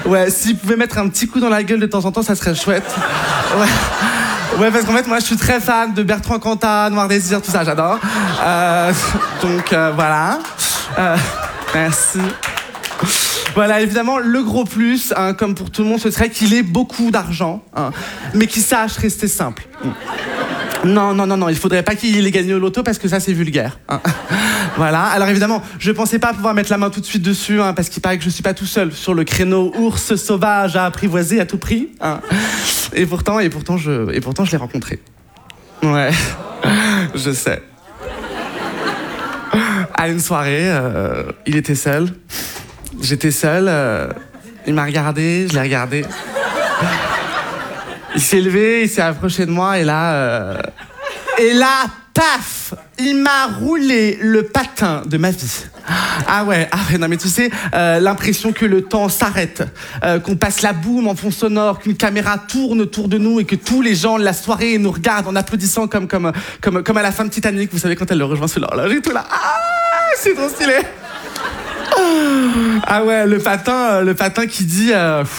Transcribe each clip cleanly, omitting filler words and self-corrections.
Ouais, s'il pouvait mettre un petit coup dans la gueule de temps en temps, ça serait chouette. Ouais, parce qu'en fait, moi, je suis très fan de Bertrand Cantat, Noir Désir, tout ça, j'adore. Donc, voilà. Merci. Voilà, évidemment, le gros plus, hein, comme pour tout le monde, ce serait qu'il ait beaucoup d'argent, hein, mais qu'il sache rester simple. Non, il faudrait pas qu'il ait gagné au loto parce que ça, c'est vulgaire. Hein. Voilà, alors évidemment, je pensais pas pouvoir mettre la main tout de suite dessus, hein, parce qu'il paraît que je suis pas tout seul sur le créneau ours sauvage à apprivoiser à tout prix. Hein. Et pourtant, je l'ai rencontré. Ouais, je sais. À une soirée, il était seul. J'étais seul, il m'a regardé, je l'ai regardé. Il s'est levé, il s'est approché de moi et là, paf, il m'a roulé le patin de ma vie. Ah ouais, non mais tu sais, l'impression que le temps s'arrête, qu'on passe la boum en fond sonore, qu'une caméra tourne autour de nous et que tous les gens de la soirée nous regardent en applaudissant comme à la fin de Titanic, vous savez quand elle le rejoint sur l'horloge et tout là. Ah, c'est trop stylé. Ah ouais, le patin qui dit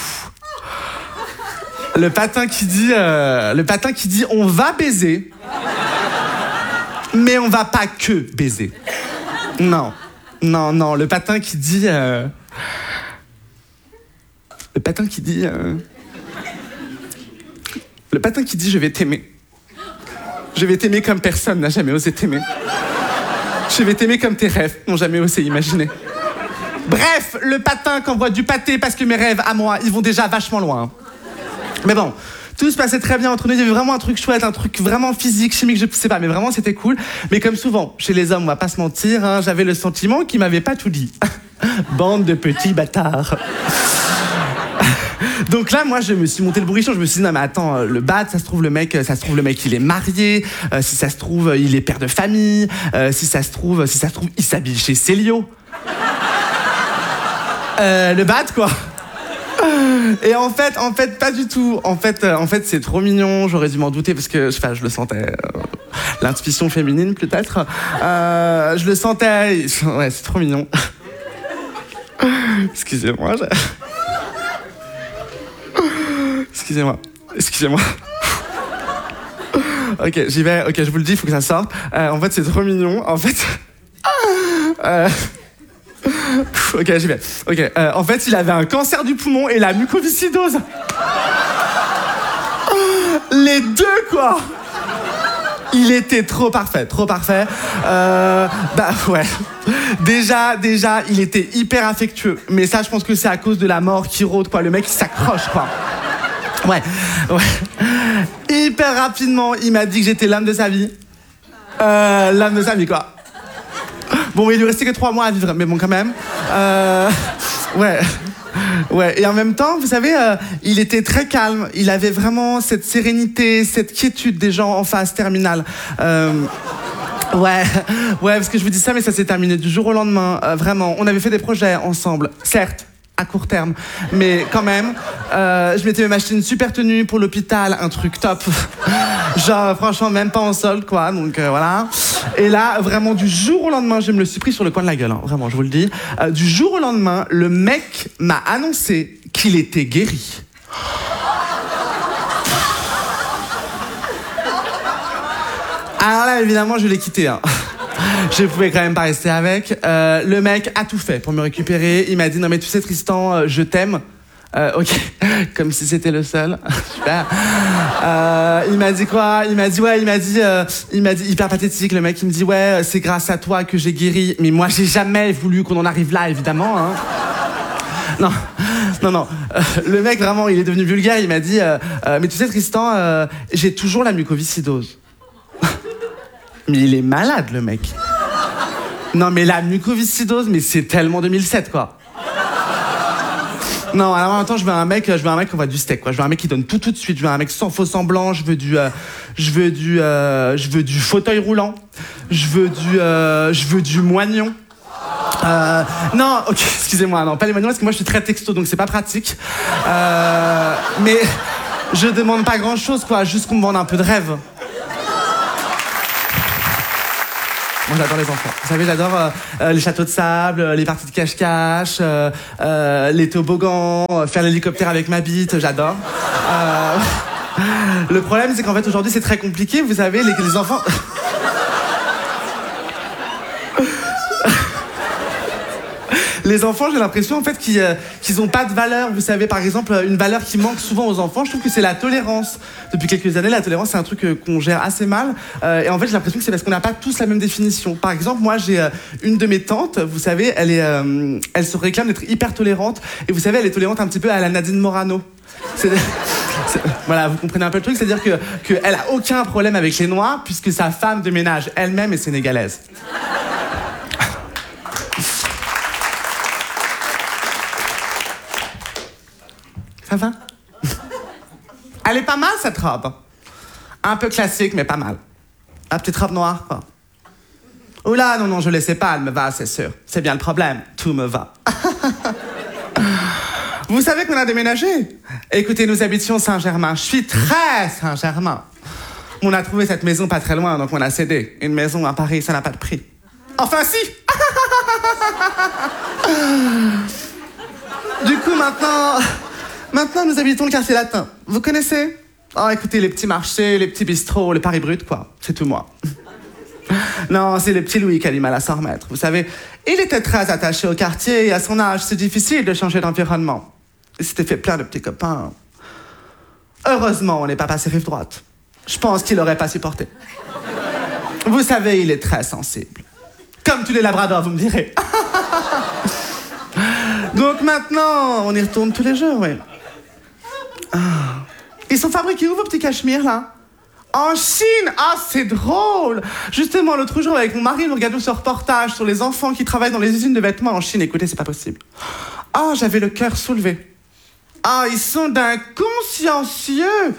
le patin qui dit on va baiser mais on va pas que baiser. Non, le patin qui dit je vais t'aimer. Je vais t'aimer comme personne n'a jamais osé t'aimer. Je vais t'aimer comme tes rêves n'ont jamais osé imaginer. Bref, le patin qu'envoie du pâté parce que mes rêves à moi, ils vont déjà vachement loin. Mais bon, tout se passait très bien entre nous, il y avait vraiment un truc chouette, un truc vraiment physique, chimique, je sais pas, mais vraiment c'était cool. Mais comme souvent, chez les hommes, on va pas se mentir, hein, j'avais le sentiment qu'ils m'avaient pas tout dit. Bande de petits bâtards. Donc là, moi, je me suis monté le bourrichon. Je me suis dit, non, mais attends, le bad, ça se trouve, le mec, il est marié. Si ça se trouve, il est père de famille. Si ça se trouve, il s'habille chez Célio. Le bad, quoi. Et en fait, pas du tout. En fait, c'est trop mignon. J'aurais dû m'en douter parce que, je le sentais. L'intuition féminine, peut-être. Je le sentais. Ouais, c'est trop mignon. Excusez-moi. Excusez-moi. Ok, j'y vais. Ok, je vous le dis, il faut que ça sorte. En fait, c'est trop mignon. En fait... Ok, j'y vais. Ok, en fait, il avait un cancer du poumon et la mucoviscidose. Les deux, quoi. Il était trop parfait. Ouais. Déjà, il était hyper affectueux. Mais ça, je pense que c'est à cause de la mort qui rôde, quoi. Le mec, il s'accroche, quoi. Ouais. Hyper rapidement, il m'a dit que j'étais l'âme de sa vie. L'âme de sa vie, quoi. Bon, il lui restait que 3 mois à vivre, mais bon, quand même. Ouais, et en même temps, vous savez, il était très calme. Il avait vraiment cette sérénité, cette quiétude des gens en phase terminale. Ouais, parce que je vous dis ça, mais ça s'est terminé du jour au lendemain. Vraiment, on avait fait des projets ensemble, certes, à court terme, mais quand même, je m'étais même acheté une super tenue pour l'hôpital, un truc top. Genre, franchement, même pas en solde, quoi, donc voilà. Et là, vraiment, du jour au lendemain, je me le suis pris sur le coin de la gueule, hein, vraiment, je vous le dis. Du jour au lendemain, le mec m'a annoncé qu'il était guéri. Alors là, évidemment, je l'ai quitté, hein. Je pouvais quand même pas rester avec. Le mec a tout fait pour me récupérer. Il m'a dit, non mais tu sais Tristan, je t'aime. Ok, comme si c'était le seul. Super. Il m'a dit quoi? Il m'a dit hyper pathétique, le mec. Il me dit, ouais, c'est grâce à toi que j'ai guéri. Mais moi, j'ai jamais voulu qu'on en arrive là, évidemment. Hein. Non. Le mec, vraiment, il est devenu vulgaire. Il m'a dit, mais tu sais Tristan, j'ai toujours la mucoviscidose. Mais il est malade, le mec. Non, mais la mucoviscidose, mais c'est tellement 2007, quoi. Non, alors en même temps, je veux un mec qui envoie du steak, quoi. Je veux un mec qui donne tout de suite. Je veux un mec sans faux semblant. Je veux du fauteuil roulant. Je veux du moignon. Non, ok, excusez-moi, non, pas les moignons, parce que moi, je suis très texto, donc c'est pas pratique. Mais je demande pas grand-chose, quoi. Juste qu'on me vende un peu de rêve. Ouais. j'adore les enfants. Vous savez, j'adore les châteaux de sable, les parties de cache-cache, les toboggans, faire l'hélicoptère avec ma bite, j'adore. Le problème, c'est qu'en fait, aujourd'hui, c'est très compliqué. Vous savez, les enfants... Les enfants, j'ai l'impression en fait qu'ils n'ont pas de valeur. Vous savez, par exemple, une valeur qui manque souvent aux enfants, je trouve que c'est la tolérance. Depuis quelques années, la tolérance, c'est un truc qu'on gère assez mal. Et en fait, j'ai l'impression que c'est parce qu'on n'a pas tous la même définition. Par exemple, moi, j'ai une de mes tantes, vous savez, elle se réclame d'être hyper tolérante. Et vous savez, elle est tolérante un petit peu à la Nadine Morano. Voilà, vous comprenez un peu le truc, c'est-à-dire qu'elle a aucun problème avec les Noirs, puisque sa femme de ménage elle-même est sénégalaise. Ça va? Elle est pas mal, cette robe. Un peu classique, mais pas mal. La petite robe noire, quoi. Oula, non, je le sais pas, elle me va, c'est sûr. C'est bien le problème, tout me va. Vous savez qu'on a déménagé? Écoutez, nous habitions Saint-Germain. Je suis très Saint-Germain. On a trouvé cette maison pas très loin, donc on a cédé. Une maison à Paris, ça n'a pas de prix. Enfin, si! Du coup, Maintenant, nous habitons le quartier latin. Vous connaissez? Oh, écoutez, les petits marchés, les petits bistrots, les Paris bruts, quoi. C'est tout moi. Non, c'est le petit Louis qui a du mal à s'en remettre. Vous savez, il était très attaché au quartier et à son âge, c'est difficile de changer d'environnement. Il s'était fait plein de petits copains. Heureusement, on n'est pas passé rive droite. Je pense qu'il n'aurait pas supporté. Vous savez, il est très sensible. Comme tous les labradors, vous me direz. Donc maintenant, on y retourne tous les jours, oui. Ils sont fabriqués où, vos petits cachemires, là? En Chine! Ah, c'est drôle! Justement, l'autre jour, avec mon mari, nous regardions ce reportage sur les enfants qui travaillent dans les usines de vêtements en Chine. Écoutez, c'est pas possible. Ah, j'avais le cœur soulevé. Ah, ils sont d'un consciencieux!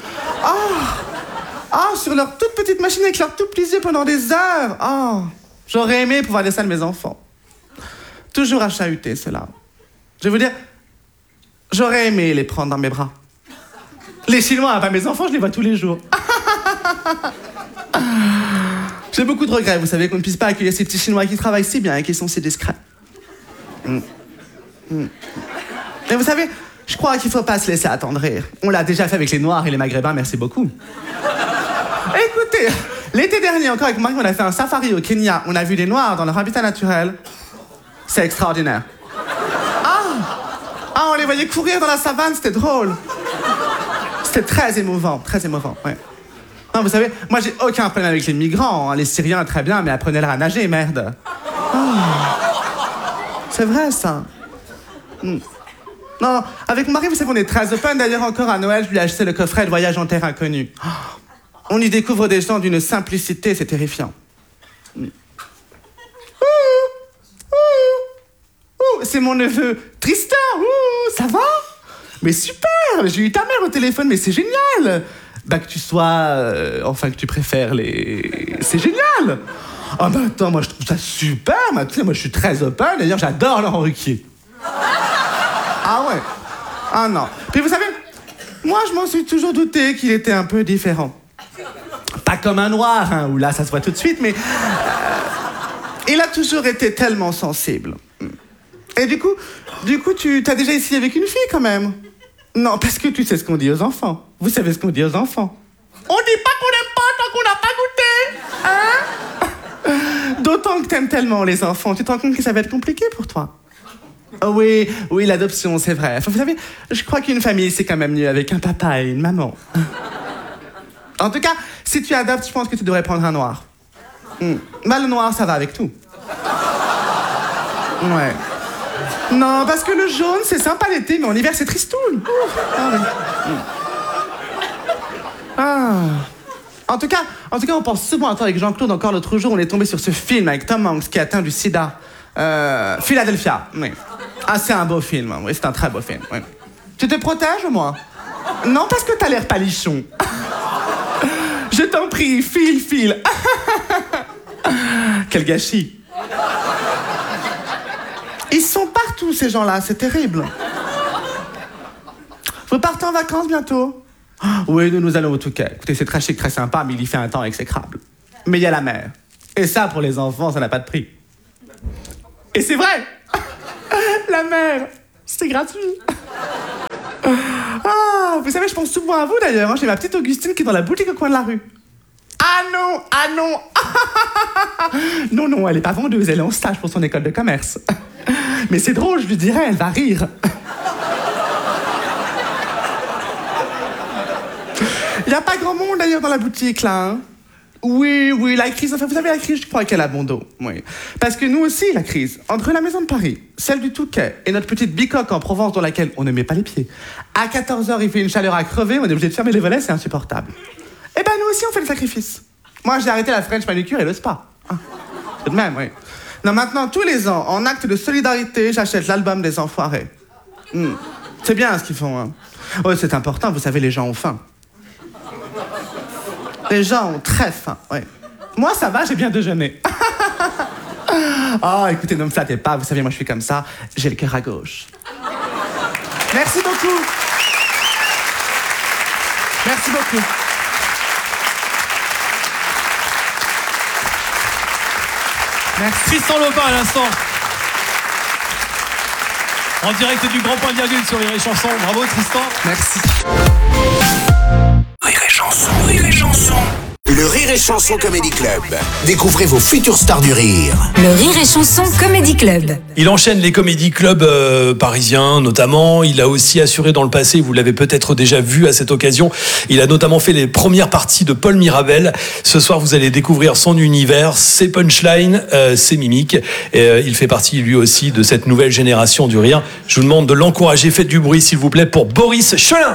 Sur leur toute petite machine avec leurs tout petits yeux pendant des heures! Ah, j'aurais aimé pouvoir dire ça de mes enfants. Toujours à chahuter, cela. Je vais vous dire, j'aurais aimé les prendre dans mes bras. Les Chinois, pas mes enfants, je les vois tous les jours. J'ai beaucoup de regrets, vous savez, qu'on ne puisse pas accueillir ces petits Chinois qui travaillent si bien et qui sont si discrets. Et vous savez, je crois qu'il ne faut pas se laisser attendrir. On l'a déjà fait avec les Noirs et les Maghrébins, merci beaucoup. Écoutez, l'été dernier, encore avec mon mari, on a fait un safari au Kenya. On a vu des Noirs dans leur habitat naturel. C'est extraordinaire. On les voyait courir dans la savane, c'était drôle. C'était très émouvant, ouais. Non, vous savez, moi j'ai aucun problème avec les migrants, hein. Les Syriens, très bien, mais apprenez-leur à nager, merde. C'est vrai, ça. Non, avec mon mari, vous savez, on est très open. D'ailleurs, encore à Noël, je lui ai acheté le coffret de Voyage en terre inconnue. On y découvre des gens d'une simplicité, c'est terrifiant. C'est mon neveu Tristan. Ça va? Mais super, j'ai eu ta mère au téléphone, mais c'est génial. Bah que tu sois, que tu préfères les... C'est génial. Ah bah attends, moi je trouve ça super. Moi je suis très open, d'ailleurs j'adore Laurent Ruquier. Ah ouais. Ah non. Puis vous savez, moi je m'en suis toujours douté qu'il était un peu différent. Pas comme un noir, hein, où là ça se voit tout de suite, mais... il a toujours été tellement sensible. Et du coup, tu t'as déjà essayé avec une fille, quand même? Non, parce que tu sais ce qu'on dit aux enfants. Vous savez ce qu'on dit aux enfants. On dit pas qu'on n'aime pas tant qu'on n'a pas goûté, hein? D'autant que t'aimes tellement les enfants, tu te rends compte que ça va être compliqué pour toi. Oh oui, l'adoption, c'est vrai. Enfin, vous savez, je crois qu'une famille, c'est quand même mieux avec un papa et une maman. En tout cas, si tu adoptes, je pense que tu devrais prendre un noir. Bah, le noir, ça va avec tout. Ouais. Non, parce que le jaune, c'est sympa l'été, mais en hiver, c'est tristoun. En tout cas, on pense souvent à toi avec Jean-Claude. Encore l'autre jour, on est tombé sur ce film avec Tom Hanks qui est atteint du sida. Philadelphia, oui. Ah, c'est un beau film, oui, c'est un très beau film, oui. Tu te protèges, moi? Non, parce que t'as l'air palichon. Je t'en prie, file. Quel gâchis. Ils sont partout, ces gens-là, c'est terrible. Vous partez en vacances bientôt? Oui, nous allons au Touquet. Écoutez, c'est très chic, très sympa, mais il y fait un temps exécrable. Mais il y a la mer. Et ça, pour les enfants, ça n'a pas de prix. Et c'est vrai. La mer, c'est gratuit. Ah, vous savez, je pense souvent à vous d'ailleurs. J'ai ma petite Augustine qui est dans la boutique au coin de la rue. Ah non, ah non. Non, non, elle est pas vendeuse, elle est en stage pour son école de commerce. Mais c'est drôle, je lui dirais, elle va rire. Il n'y a pas grand monde d'ailleurs dans la boutique là. Hein. Oui, la crise, enfin vous savez la crise, je crois qu'elle a bon dos. Oui. Parce que nous aussi, la crise, entre la maison de Paris, celle du Touquet et notre petite bicoque en Provence dans laquelle on ne met pas les pieds, à 14h il fait une chaleur à crever, on est obligé de fermer les volets, c'est insupportable. Eh ben nous aussi on fait le sacrifice. Moi j'ai arrêté la French manicure et le spa. Hein. C'est de même, oui. Non, maintenant tous les ans, en acte de solidarité, j'achète l'album des Enfoirés. C'est bien ce qu'ils font. Hein. Ouais, c'est important, vous savez, les gens ont faim. Les gens ont très faim, ouais. Moi, ça va, j'ai bien déjeuné. Oh, écoutez, ne me flattez pas, vous savez, moi, je suis comme ça. J'ai le cœur à gauche. Merci beaucoup. Merci beaucoup. Merci. Tristan Lopin, à l'instant. En direct du Grand Point de Virgule sur Rire et Chanson. Bravo, Tristan. Merci. Rire et Chanson, Rire et Chanson. Le Rire et Chanson Comedy Club. Découvrez vos futures stars du rire. Le Rire et Chanson Comedy Club. Il enchaîne les comédie clubs parisiens notamment. Il a aussi assuré dans le passé, vous l'avez peut-être déjà vu à cette occasion, il a notamment fait les premières parties de Paul Mirabel. Ce soir, vous allez découvrir son univers, ses punchlines, ses mimiques. Il fait partie lui aussi de cette nouvelle génération du rire. Je vous demande de l'encourager. Faites du bruit s'il vous plaît pour Boris Chelin.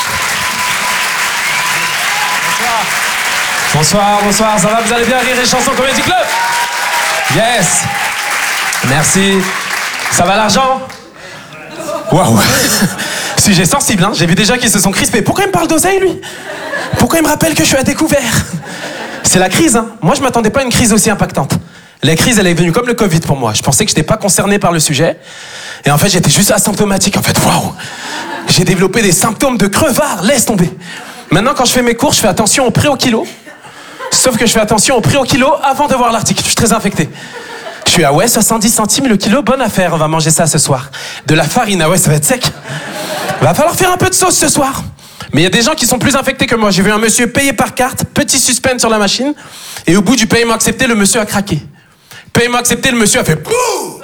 Bonsoir, ça va, vous allez bien, Rire et Chanson Comedy Club? Yes. Merci. Ça va l'argent? Waouh. Sujet sensible, hein. J'ai vu déjà qu'ils se sont crispés. Pourquoi il me parle d'oseille, lui? Pourquoi il me rappelle que je suis à découvert? C'est la crise, hein. Moi, je m'attendais pas à une crise aussi impactante. La crise, elle est venue comme le Covid pour moi. Je pensais que j'étais pas concerné par le sujet. Et en fait, j'étais juste asymptomatique, en fait. Waouh. J'ai développé des symptômes de crevard. Laisse tomber. Maintenant, quand je fais mes cours, je fais attention au prix au kilo. Sauf que je fais attention au prix au kilo avant de voir l'article. Je suis très infecté. Je suis ouais, 70 centimes le kilo, bonne affaire, on va manger ça ce soir. De la farine, ouais, ça va être sec. Va falloir faire un peu de sauce ce soir. Mais il y a des gens qui sont plus infectés que moi. J'ai vu un monsieur payer par carte, petit suspense sur la machine, et au bout du paiement accepté, le monsieur a craqué. Paiement accepté, le monsieur a fait Bouh!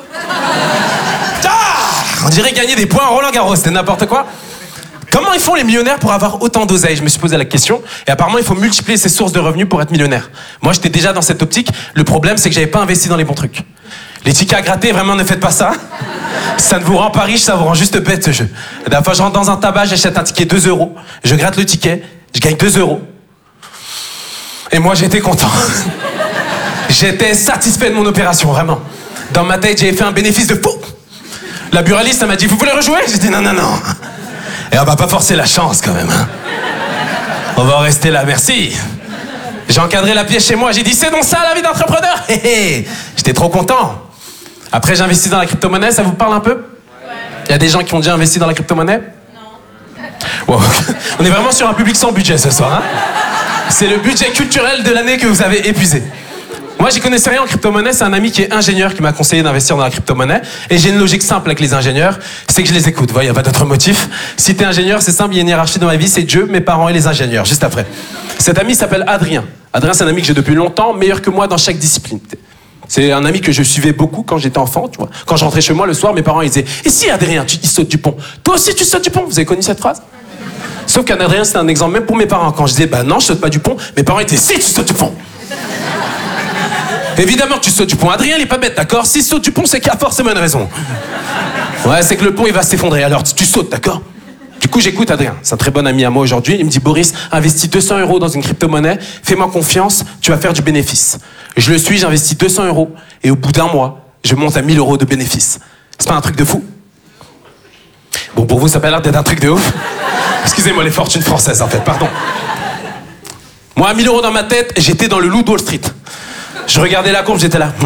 On dirait gagner des points à Roland Garros, c'était n'importe quoi. Comment ils font les millionnaires pour avoir autant d'oseille? Je me suis posé la question. Et apparemment, il faut multiplier ses sources de revenus pour être millionnaire. Moi, j'étais déjà dans cette optique. Le problème, c'est que j'avais pas investi dans les bons trucs. Les tickets à gratter, vraiment, ne faites pas ça. Ça ne vous rend pas riche, ça vous rend juste bête, ce jeu. La dernière fois, je rentre dans un tabac, j'achète un ticket 2 €. Je gratte le ticket, je gagne 2 €. Et moi, j'étais content. J'étais satisfait de mon opération, vraiment. Dans ma tête, j'avais fait un bénéfice de fou. La buraliste, elle m'a dit, vous voulez rejouer? J'ai dit, non. Et on va pas forcer la chance quand même. Hein. On va en rester là, merci. J'ai encadré la pièce chez moi, j'ai dit c'est donc ça la vie d'entrepreneur. J'étais trop content. Après j'ai investi dans la crypto-monnaie, ça vous parle un peu? Il y a des gens qui ont déjà investi dans la crypto-monnaie? Non. Wow. On est vraiment sur un public sans budget ce soir. Hein. C'est le budget culturel de l'année que vous avez épuisé. Moi, j'y connaissais rien en crypto-monnaie. C'est un ami qui est ingénieur qui m'a conseillé d'investir dans la crypto-monnaie. Et j'ai une logique simple avec les ingénieurs, c'est que je les écoute. Il n'y a pas d'autre motif. Si t'es ingénieur, c'est simple, il y a une hiérarchie dans ma vie, c'est Dieu, mes parents et les ingénieurs, juste après. Cet ami s'appelle Adrien. Adrien, c'est un ami que j'ai depuis longtemps, meilleur que moi dans chaque discipline. C'est un ami que je suivais beaucoup quand j'étais enfant, tu vois. Quand je rentrais chez moi le soir, mes parents ils disaient « Et si Adrien, il saute du pont? Toi aussi, tu sautes du pont ?» Vous avez connu cette phrase? Sauf qu'Adrien, c'est un exemple même pour mes parents. Quand je disais « Bah non, je saute pas du pont », mes parents étaient « Si, tu sautes du pont !» Évidemment que tu sautes du pont. Adrien, il est pas bête, d'accord? S'il saute du pont, c'est qu'il y a forcément une raison. Ouais, c'est que le pont, il va s'effondrer. Alors, tu sautes, d'accord? Du coup, j'écoute Adrien. C'est un très bon ami à moi aujourd'hui. Il me dit, Boris, investis 200 € dans une crypto-monnaie. Fais-moi confiance, tu vas faire du bénéfice. Je le suis, j'investis 200 €. Et au bout d'un mois, je monte à 1000 € de bénéfice. C'est pas un truc de fou? Bon, pour vous, ça a pas l'air d'être un truc de ouf. Excusez-moi, les fortunes françaises, en fait, pardon. Moi, à 1000 € dans ma tête, j'étais dans le loup de Wall Street. Je regardais la courbe, j'étais là.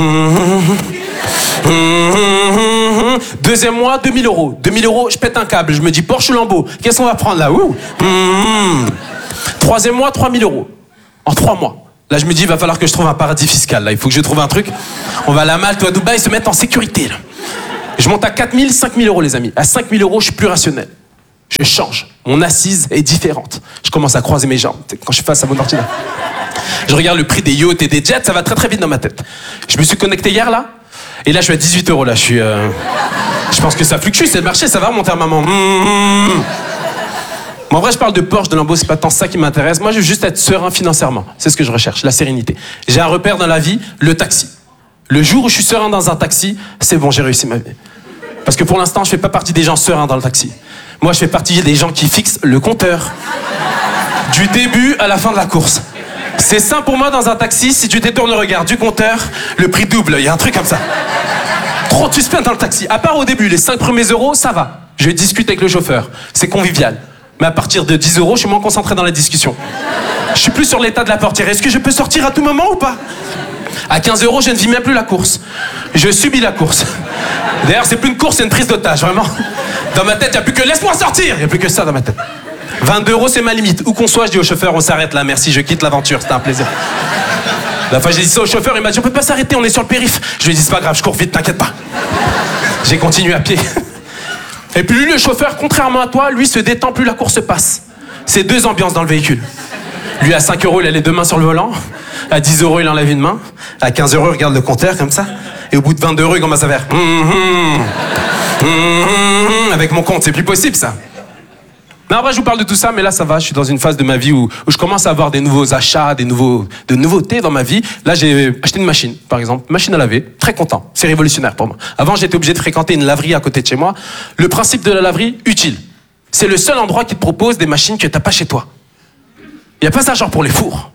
Deuxième mois, 2000 €. 2000 €, je pète un câble. Je me dis, Porsche ou Lambo, qu'est-ce qu'on va prendre là? Ouh. Troisième mois, 3000 €. En 3 mois. Là, je me dis, il va falloir que je trouve un paradis fiscal. Là, il faut que je trouve un truc. On va à la Malte ou à Dubaï se mettre en sécurité. Là. Je monte à 4 000, 5 000 euros, les amis. À 5 000 euros, je suis plus rationnel. Je change. Mon assise est différente. Je commence à croiser mes jambes quand je suis face à mon ordinateur. Je regarde le prix des yachts et des jets, ça va très très vite dans ma tête. Je me suis connecté hier, là. Et là, je suis à 18 euros, là. Je pense que ça fluctue, c'est le marché, ça va remonter à maman. Mais en vrai, je parle de Porsche, de Lambo, c'est pas tant ça qui m'intéresse. Moi, je veux juste être serein financièrement. C'est ce que je recherche, la sérénité. J'ai un repère dans la vie, le taxi. Le jour où je suis serein dans un taxi, c'est bon, j'ai réussi ma vie. Parce que pour l'instant, je fais pas partie des gens sereins dans le taxi. Moi, je fais partie des gens qui fixent le compteur. Du début à la fin de la course. C'est simple pour moi dans un taxi, si tu détournes le regard du compteur, le prix double, il y a un truc comme ça. Trop de suspense dans le taxi. À part au début, les 5 premiers euros, ça va. Je discute avec le chauffeur, c'est convivial. Mais à partir de 10 euros, je suis moins concentré dans la discussion. Je suis plus sur l'état de la portière. Est-ce que je peux sortir à tout moment ou pas? À 15 euros, je ne vis même plus la course. Je subis la course. D'ailleurs, c'est plus une course, c'est une prise d'otage, vraiment. Dans ma tête, il n'y a plus que laisse-moi sortir. Il n'y a plus que ça dans ma tête. 22 euros, c'est ma limite. Où qu'on soit, je dis au chauffeur, on s'arrête là, merci, je quitte l'aventure, c'était un plaisir. La fois, j'ai dit ça au chauffeur, il m'a dit, on peut pas s'arrêter, on est sur le périph'. Je lui ai dit, c'est pas grave, je cours vite, t'inquiète pas. J'ai continué à pied. Et puis lui, le chauffeur, contrairement à toi, lui se détend, plus la course passe. C'est deux ambiances dans le véhicule. Lui, à 5 euros, il a les deux mains sur le volant. À 10 euros, il enlève une main. À 15 euros, il regarde le compteur comme ça. Et au bout de 22 euros, il commence à faire avec mon compte. C'est plus possible, ça. Non, en vrai, je vous parle de tout ça, mais là, ça va. Je suis dans une phase de ma vie où je commence à avoir des nouveaux achats, de nouveautés dans ma vie. Là, j'ai acheté une machine, par exemple. Machine à laver. Très content. C'est révolutionnaire pour moi. Avant, j'étais obligé de fréquenter une laverie à côté de chez moi. Le principe de la laverie, utile. C'est le seul endroit qui te propose des machines que t'as pas chez toi. Il n'y a pas ça genre pour les fours.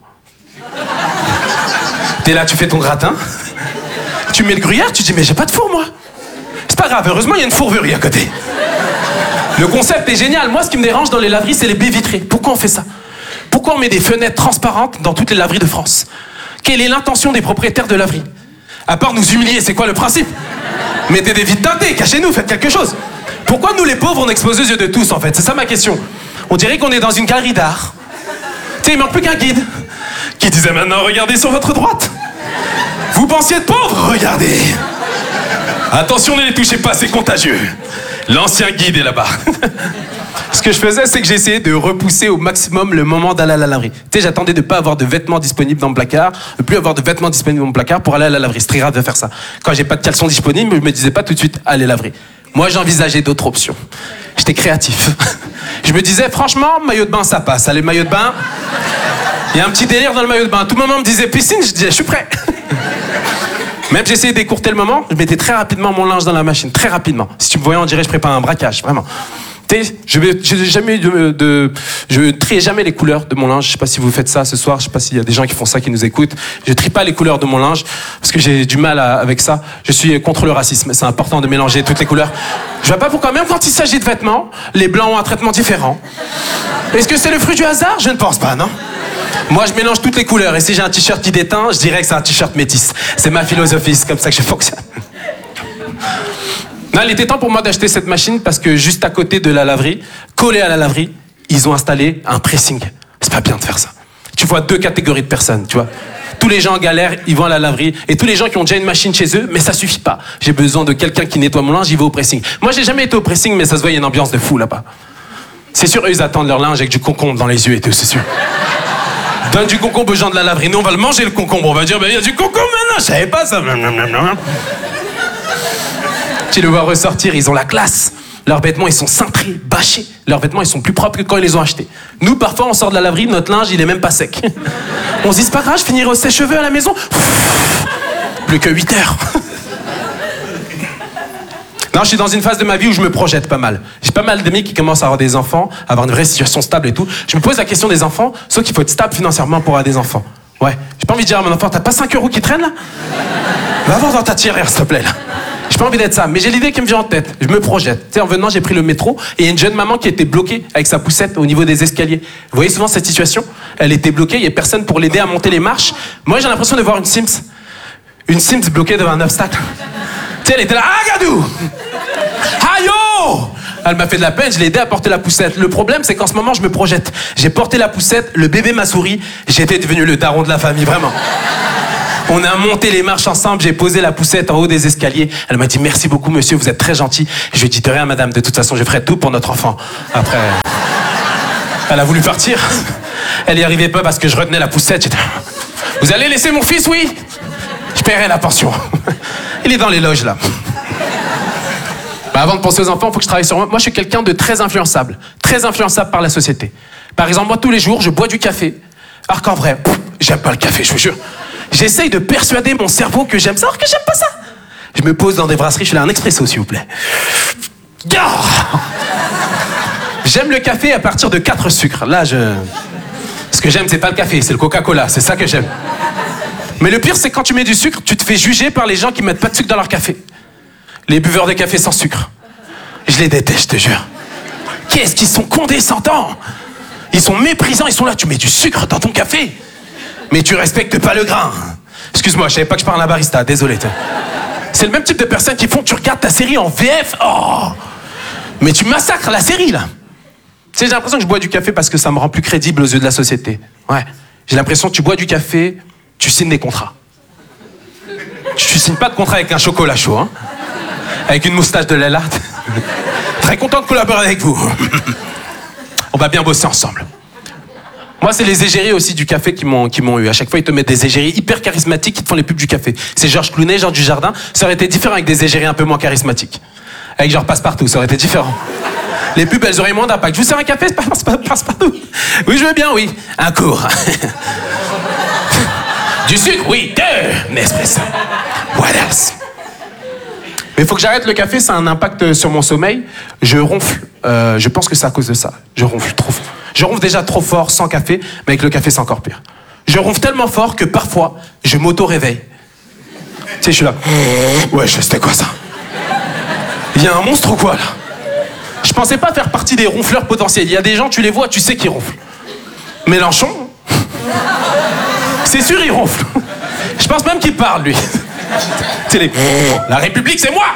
T'es là, tu fais ton gratin. Tu mets le gruyère, tu dis, mais j'ai pas de four, moi. C'est pas grave, heureusement, il y a une fourberie à côté. Le concept est génial. Moi, ce qui me dérange dans les laveries, c'est les baies vitrées. Pourquoi on fait ça? Pourquoi on met des fenêtres transparentes dans toutes les laveries de France? Quelle est l'intention des propriétaires de laveries? À part nous humilier, c'est quoi le principe? Mettez des vitres teintées, cachez-nous, faites quelque chose. Pourquoi nous, les pauvres, on expose aux yeux de tous, en fait? C'est ça ma question. On dirait qu'on est dans une galerie d'art. Tu sais, il manque plus qu'un guide qui disait maintenant, regardez sur votre droite. Vous pensiez être pauvre? Regardez. Attention, ne les touchez pas, c'est contagieux. L'ancien guide est là-bas. Ce que je faisais, c'est que j'essayais de repousser au maximum le moment d'aller à la laverie. Tu sais, j'attendais de ne pas avoir de vêtements disponibles dans le placard, de plus avoir de vêtements disponibles dans mon placard pour aller à la laverie. C'est très grave de faire ça. Quand j'ai pas de caleçon disponible, je me disais pas tout de suite, allez laverie. Moi, j'envisageais d'autres options. J'étais créatif. Je me disais, franchement, maillot de bain, ça passe. Allez, maillot de bain. Il y a un petit délire dans le maillot de bain. À tout moment, on me disait piscine, je disais, je suis prêt. Même j'essayais d'écourter le moment, je mettais très rapidement mon linge dans la machine, très rapidement. Si tu me voyais, on dirait que je prépare un braquage, vraiment. Tu sais, je trie jamais les couleurs de mon linge. Je sais pas si vous faites ça ce soir, je sais pas s'il y a des gens qui font ça, qui nous écoutent. Je trie pas les couleurs de mon linge, parce que j'ai du mal avec ça. Je suis contre le racisme, c'est important de mélanger toutes les couleurs. Je vois pas pourquoi, même quand il s'agit de vêtements, les blancs ont un traitement différent. Est-ce que c'est le fruit du hasard? Je ne pense pas, non? Moi, je mélange toutes les couleurs. Et si j'ai un t-shirt qui déteint, je dirais que c'est un t-shirt métis. C'est ma philosophie, c'est comme ça que je fonctionne. Non, il était temps pour moi d'acheter cette machine parce que juste à côté de la laverie, collé à la laverie, ils ont installé un pressing. C'est pas bien de faire ça. Tu vois deux catégories de personnes, tu vois. Tous les gens en galère, ils vont à la laverie. Et tous les gens qui ont déjà une machine chez eux, mais ça suffit pas. J'ai besoin de quelqu'un qui nettoie mon linge, j'y vais au pressing. Moi, j'ai jamais été au pressing, mais ça se voit, il y a une ambiance de fou là-bas. C'est sûr, eux, ils attendent leur linge avec du concombre dans les yeux et tout, c'est sûr. Donne du concombre aux gens de la laverie. Nous, on va le manger, le concombre. On va dire, il y a du concombre maintenant. Je savais pas ça. Tu les vois ressortir, ils ont la classe. Leurs vêtements, ils sont cintrés, bâchés. Leurs vêtements, ils sont plus propres que quand ils les ont achetés. Nous, parfois, on sort de la laverie, notre linge, il est même pas sec. On se dit, c'est pas grave, je finirai au sèche-cheveux à la maison. Plus que 8 heures. Non, je suis dans une phase de ma vie où je me projette pas mal. J'ai pas mal d'amis qui commencent à avoir des enfants, à avoir une vraie situation stable et tout. Je me pose la question des enfants, sauf qu'il faut être stable financièrement pour avoir des enfants. Ouais. J'ai pas envie de dire à mon enfant, t'as pas 5 euros qui traînent là? Va voir dans ta tirelire, s'il te plaît, là. J'ai pas envie d'être ça, mais j'ai l'idée qui me vient en tête. Je me projette. Tu sais, en venant, j'ai pris le métro et il y a une jeune maman qui était bloquée avec sa poussette au niveau des escaliers. Vous voyez souvent cette situation? Elle était bloquée, il y a personne pour l'aider à monter les marches. Moi, j'ai l'impression de voir une Sims. Une Sims bloquée devant un obstacle. Tu sais, elle était là, ah, gadou! Ayo! Elle m'a fait de la peine, je l'ai aidé à porter la poussette. Le problème, c'est qu'en ce moment, je me projette. J'ai porté la poussette, le bébé m'a souri, j'étais devenu le daron de la famille, vraiment. On a monté les marches ensemble, j'ai posé la poussette en haut des escaliers. Elle m'a dit merci beaucoup monsieur, vous êtes très gentil. Je lui ai dit de rien madame, de toute façon je ferai tout pour notre enfant. Après, elle a voulu partir. Elle y arrivait pas parce que je retenais la poussette. J'étais... Vous allez laisser mon fils, oui? Je paierai la pension. Il est dans les loges là. Avant de penser aux enfants, il faut que je travaille sur moi. Moi je suis quelqu'un de très influençable par la société. Par exemple, moi tous les jours je bois du café. Alors qu'en vrai, j'aime pas le café, je vous jure. J'essaye de persuader mon cerveau que j'aime ça, alors que j'aime pas ça. Je me pose dans des brasseries, je fais un expresso, s'il vous plaît. J'aime le café à partir de 4 sucres. Là, ce que j'aime, c'est pas le café, c'est le Coca-Cola. C'est ça que j'aime. Mais le pire, c'est quand tu mets du sucre, tu te fais juger par les gens qui mettent pas de sucre dans leur café. Les buveurs de café sans sucre. Je les déteste, je te jure. Qu'est-ce qu'ils sont condescendants. Ils sont méprisants, ils sont là. Tu mets du sucre dans ton café. Mais tu respectes pas le grain. Excuse-moi, je savais pas que je parle à un barista, désolé. C'est le même type de personnes qui font, tu regardes ta série en VF, oh, mais tu massacres la série, là. Tu sais, j'ai l'impression que je bois du café parce que ça me rend plus crédible aux yeux de la société. Ouais. J'ai l'impression que tu bois du café, tu signes des contrats. Tu signes pas de contrat avec un chocolat chaud, hein. Avec une moustache de Lellart. Très content de collaborer avec vous. On va bien bosser ensemble. Moi, c'est les égéries aussi du café qui m'ont eu. À chaque fois, ils te mettent des égéries hyper charismatiques qui te font les pubs du café. C'est Georges Clooney, Jean Dujardin. Ça aurait été différent avec des égéries un peu moins charismatiques. Avec genre Passepartout, ça aurait été différent. Les pubs, elles auraient moins d'impact. Je vous sers un café, Passepartout. Oui, je veux bien, oui. Un court. Du sucre, oui. 2 Nespresso. What else? Mais il faut que j'arrête le café, ça a un impact sur mon sommeil. Je ronfle. Je pense que c'est à cause de ça. Je ronfle trop fort. Je ronfle déjà trop fort sans café, mais avec le café, c'est encore pire. Je ronfle tellement fort que parfois, je m'auto-réveille. Tu sais, je suis là. Ouais, c'était quoi ça? Il y a un monstre ou quoi, là? Je pensais pas faire partie des ronfleurs potentiels. Il y a des gens, tu les vois, tu sais qu'ils ronflent. Mélenchon, c'est sûr, il ronfle. Je pense même qu'il parle, lui. C'est les... La République, c'est moi!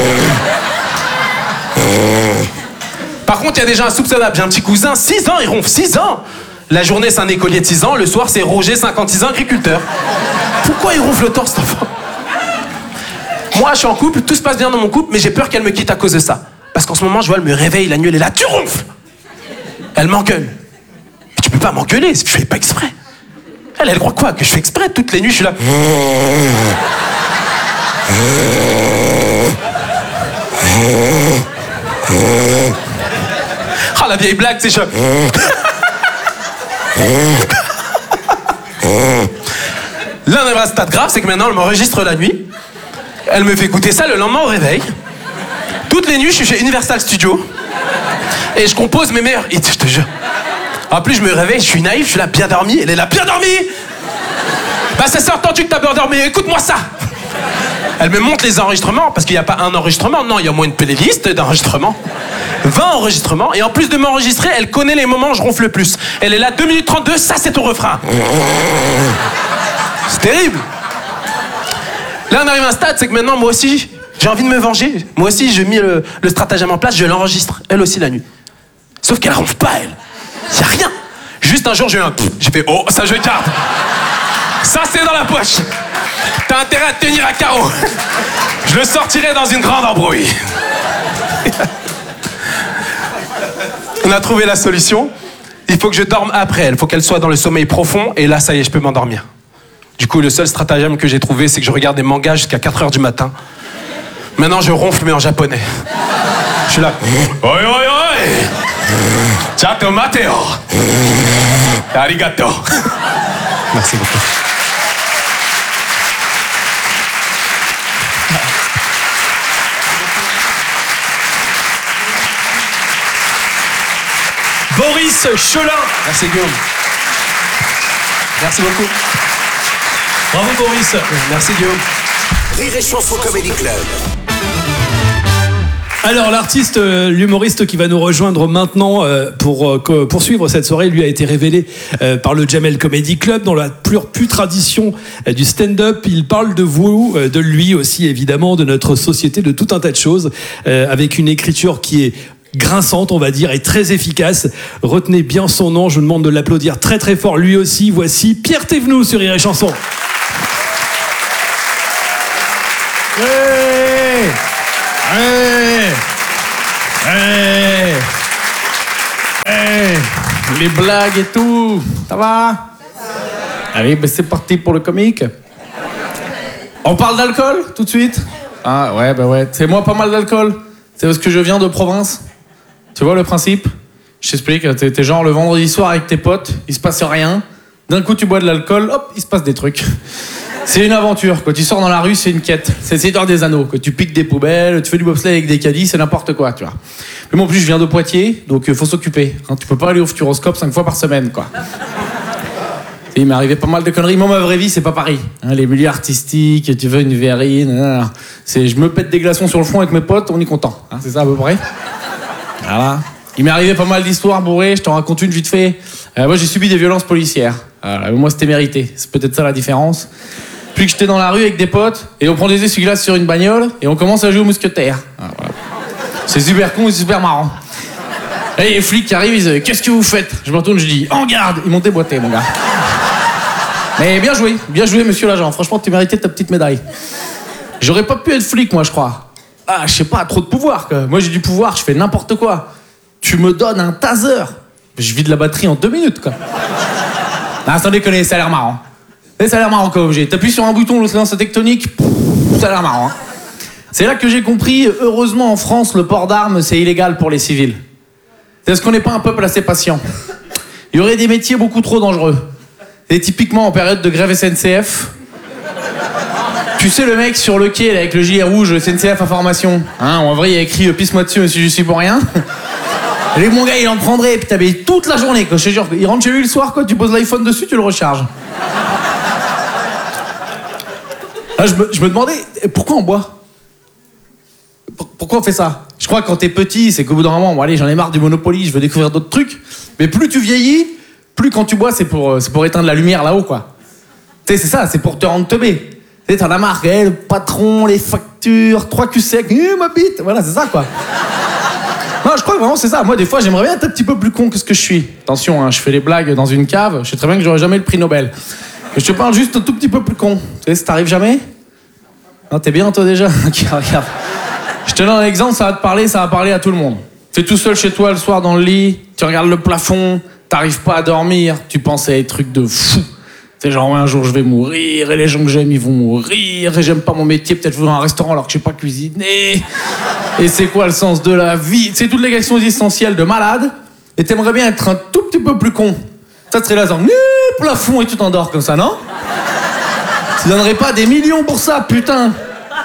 Par contre, il y a des gens insoupçonnables. J'ai un petit cousin, 6 ans, il ronfle, 6 ans. La journée, c'est un écolier de 6 ans, le soir, c'est Roger, 56 ans, agriculteur. Pourquoi il ronfle autant, cet enfant? Moi, je suis en couple, tout se passe bien dans mon couple, mais j'ai peur qu'elle me quitte à cause de ça. Parce qu'en ce moment, je vois, elle me réveille la nuit, elle est là, tu ronfles! Elle m'engueule. Mais tu peux pas m'engueuler, je fais pas exprès. Elle croit quoi? Que je fais exprès? Toutes les nuits, je suis là. Ah, la vieille blague, c'est chaud. Là, on est à un stade grave, c'est que maintenant, elle m'enregistre la nuit. Elle me fait écouter ça le lendemain au réveil. Toutes les nuits, je suis chez Universal Studios. Et je compose mes meilleurs hits, je te jure. En plus, je me réveille, je suis naïf, je suis là, bien dormi. Elle est là, bien dormi! Bah, ça s'est entendu que t'as bien dormi, écoute-moi ça! Elle me montre les enregistrements, parce qu'il n'y a pas un enregistrement, non, il y a au moins une playlist d'enregistrements. 20 enregistrements, et en plus de m'enregistrer, elle connaît les moments où je ronfle le plus. Elle est là, 2 minutes 32, ça c'est ton refrain. C'est terrible. Là, on arrive à un stade, c'est que maintenant, moi aussi, j'ai envie de me venger. Moi aussi, j'ai mis le stratagème en place, je l'enregistre, elle aussi la nuit. Sauf qu'elle ronfle pas, elle. Y a rien. Juste un jour, j'ai eu un... J'ai fait, oh, ça je garde. Ça, c'est dans la poche. T'as intérêt à te tenir à carreau. Je le sortirai dans une grande embrouille. On a trouvé la solution. Il faut que je dorme après elle. Il faut qu'elle soit dans le sommeil profond. Et là, ça y est, je peux m'endormir. Du coup, le seul stratagème que j'ai trouvé, c'est que je regarde des mangas jusqu'à 4h du matin. Maintenant, je ronfle, mais en japonais. Je suis là. Oi, oi, oi. Chato mateo. Arigato. Merci beaucoup. Boris Cholin. Merci Guillaume. Merci beaucoup. Bravo Boris. Merci Guillaume. Rire et Chanson Comedy Club. Alors l'artiste, l'humoriste qui va nous rejoindre maintenant pour poursuivre cette soirée, lui a été révélé par le Jamel Comedy Club dans la pure tradition du stand-up. Il parle de vous, de lui aussi évidemment, de notre société, de tout un tas de choses, avec une écriture qui est grinçante, on va dire, et très efficace. Retenez bien son nom, je vous demande de l'applaudir très très fort lui aussi. Voici Pierre Thévenoud sur Rire et Chanson. Hey, hey, hey, hey, les blagues et tout, ça va? Allez, ben c'est parti pour le comique. On parle d'alcool tout de suite? Ah ouais, bah ouais. C'est moi pas mal d'alcool. C'est parce que je viens de province. Tu vois le principe? Je t'explique, t'es genre le vendredi soir avec tes potes, il se passe rien. D'un coup tu bois de l'alcool, hop, il se passe des trucs. C'est une aventure. Quand tu sors dans la rue, c'est une quête. C'est Seigneur des Anneaux. Quand tu piques des poubelles, tu fais du bobsleigh avec des caddies, c'est n'importe quoi, tu vois. Mais moi, en plus, je viens de Poitiers, donc faut s'occuper. Hein, tu peux pas aller au Futuroscope 5 fois par semaine, quoi. Il m'est arrivé pas mal de conneries. Moi, ma vraie vie, c'est pas pareil. Hein, les milieux artistiques, tu veux une verrine. C'est, je me pète des glaçons sur le front avec mes potes, on est content. Hein, c'est ça à peu près. Voilà. Il m'est arrivé pas mal d'histoires bourrées, je t'en raconte une vite fait. Moi, j'ai subi des violences policières. Voilà, moi, c'était mérité. C'est peut-être ça la différence. Puis que j'étais dans la rue avec des potes, et on prend des essuie-glaces sur une bagnole, et on commence à jouer aux mousquetaires. Voilà. C'est super con et super marrant. Et les flics qui arrivent, ils disent « Qu'est-ce que vous faites ?» Je me retourne, je dis « En garde !» Ils m'ont déboîté, mon gars. Mais bien joué, monsieur l'agent. Franchement, tu méritais ta petite médaille. J'aurais pas pu être flic, moi, je crois. Ah, je sais pas, trop de pouvoir, quoi. Moi, j'ai du pouvoir, je fais n'importe quoi. Tu me donnes un taser. Je vide la batterie en 2 minutes, quoi. Non, sans déconner, ça a l'air marrant. Ça a l'air marrant comme objet. T'appuies sur un bouton, le silence tectonique, ça a l'air marrant. Hein. C'est là que j'ai compris, heureusement en France, le port d'armes, c'est illégal pour les civils. C'est parce qu'on n'est pas un peuple assez patient. Il y aurait des métiers beaucoup trop dangereux. Et typiquement en période de grève SNCF, tu sais le mec sur le quai là, avec le gilet rouge, SNCF information. Hein, en vrai, il y a écrit « Pisse-moi dessus, monsieur, je suis pour rien ». Et mon gars, il en prendrait, et puis t'avais toute la journée, quoi. Je te jure, il rentre chez lui le soir, quoi, tu poses l'iPhone dessus, tu le recharges. Là, je me demandais, pourquoi on boit? Pourquoi on fait ça? Je crois que quand t'es petit, c'est qu'au bout d'un moment, bon allez, j'en ai marre du Monopoly, je veux découvrir d'autres trucs. Mais plus tu vieillis, plus quand tu bois, c'est pour éteindre la lumière là-haut, quoi. Tu sais, c'est ça, c'est pour te rendre teubé. Tu sais, t'en as marre, le patron, les factures, 3 culs secs, ma bite, voilà, c'est ça, quoi. Non, je crois que vraiment c'est ça. Moi, des fois, j'aimerais bien être un petit peu plus con que ce que je suis. Attention, hein, je fais les blagues dans une cave, je sais très bien que j'aurai jamais le prix Nobel. Mais je te parle juste un tout petit peu plus con. Tu sais, ça t'arrive jamais? Non, t'es bien, toi, déjà? Ok, regarde. Je te donne un exemple, ça va parler à tout le monde. T'es tout seul chez toi le soir dans le lit, tu regardes le plafond, t'arrives pas à dormir, tu penses à des trucs de fou. C'est genre, ouais, un jour je vais mourir, et les gens que j'aime, ils vont mourir, et j'aime pas mon métier, peut-être je vais dans un restaurant alors que je sais pas cuisiner. Et c'est quoi le sens de la vie? C'est toutes les questions existentielles de malade, et t'aimerais bien être un tout petit peu plus con. Ça serait là, genre, plafond, et tu t'endors comme ça, non? Tu donnerais pas des millions pour ça, putain!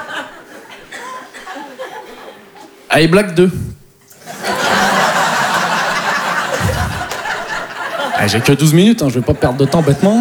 Allez, blague 2. Allez, j'ai que 12 minutes, hein, je vais pas perdre de temps bêtement.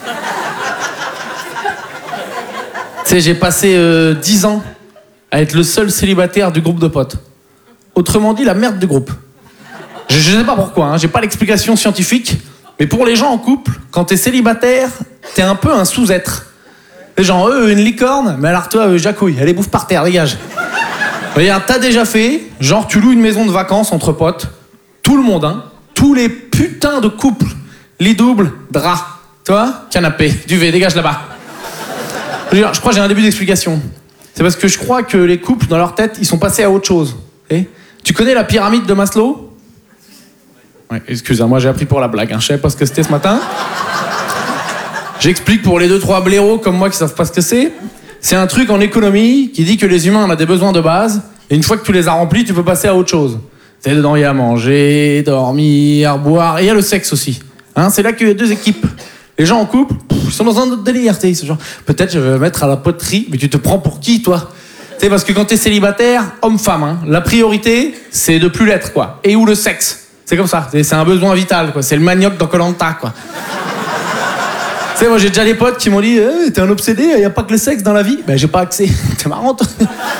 Tu sais, j'ai passé 10 ans à être le seul célibataire du groupe de potes. Autrement dit, la merde du groupe. Je sais pas pourquoi, hein, j'ai pas l'explication scientifique, mais pour les gens en couple, quand t'es célibataire, t'es un peu un sous-être. Les gens, eux, une licorne, mais alors toi, jacouille, allez, bouffe par terre, dégage. Regarde, t'as déjà fait, genre tu loues une maison de vacances entre potes, tout le monde, hein, tous les putains de couples, lit double, drap, toi, canapé, duvet, dégage là-bas. Je crois que j'ai un début d'explication. C'est parce que je crois que les couples, dans leur tête, ils sont passés à autre chose. Tu connais la pyramide de Maslow? Ouais, excusez-moi, j'ai appris pour la blague, hein, je savais pas ce que c'était ce matin. J'explique pour les 2-3 blaireaux comme moi qui savent pas ce que c'est. C'est un truc en économie qui dit que les humains, on a des besoins de base, et une fois que tu les as remplis, tu peux passer à autre chose. C'est dedans, il y a manger, dormir, boire, et il y a le sexe aussi. Hein, c'est là qu'il y a 2 équipes. Les gens en couple, ils sont dans un autre délire, tu sais, genre, peut-être je vais me mettre à la poterie, mais tu te prends pour qui, toi? Tu sais, parce que quand t'es célibataire, homme-femme, hein, la priorité, c'est de plus l'être, quoi. Et ou le sexe. C'est comme ça, c'est un besoin vital, quoi. C'est le manioc dans Koh-Lanta, quoi. Tu sais, moi j'ai déjà des potes qui m'ont dit t'es un obsédé, y a pas que le sexe dans la vie. Ben j'ai pas accès. T'es marrant, toi.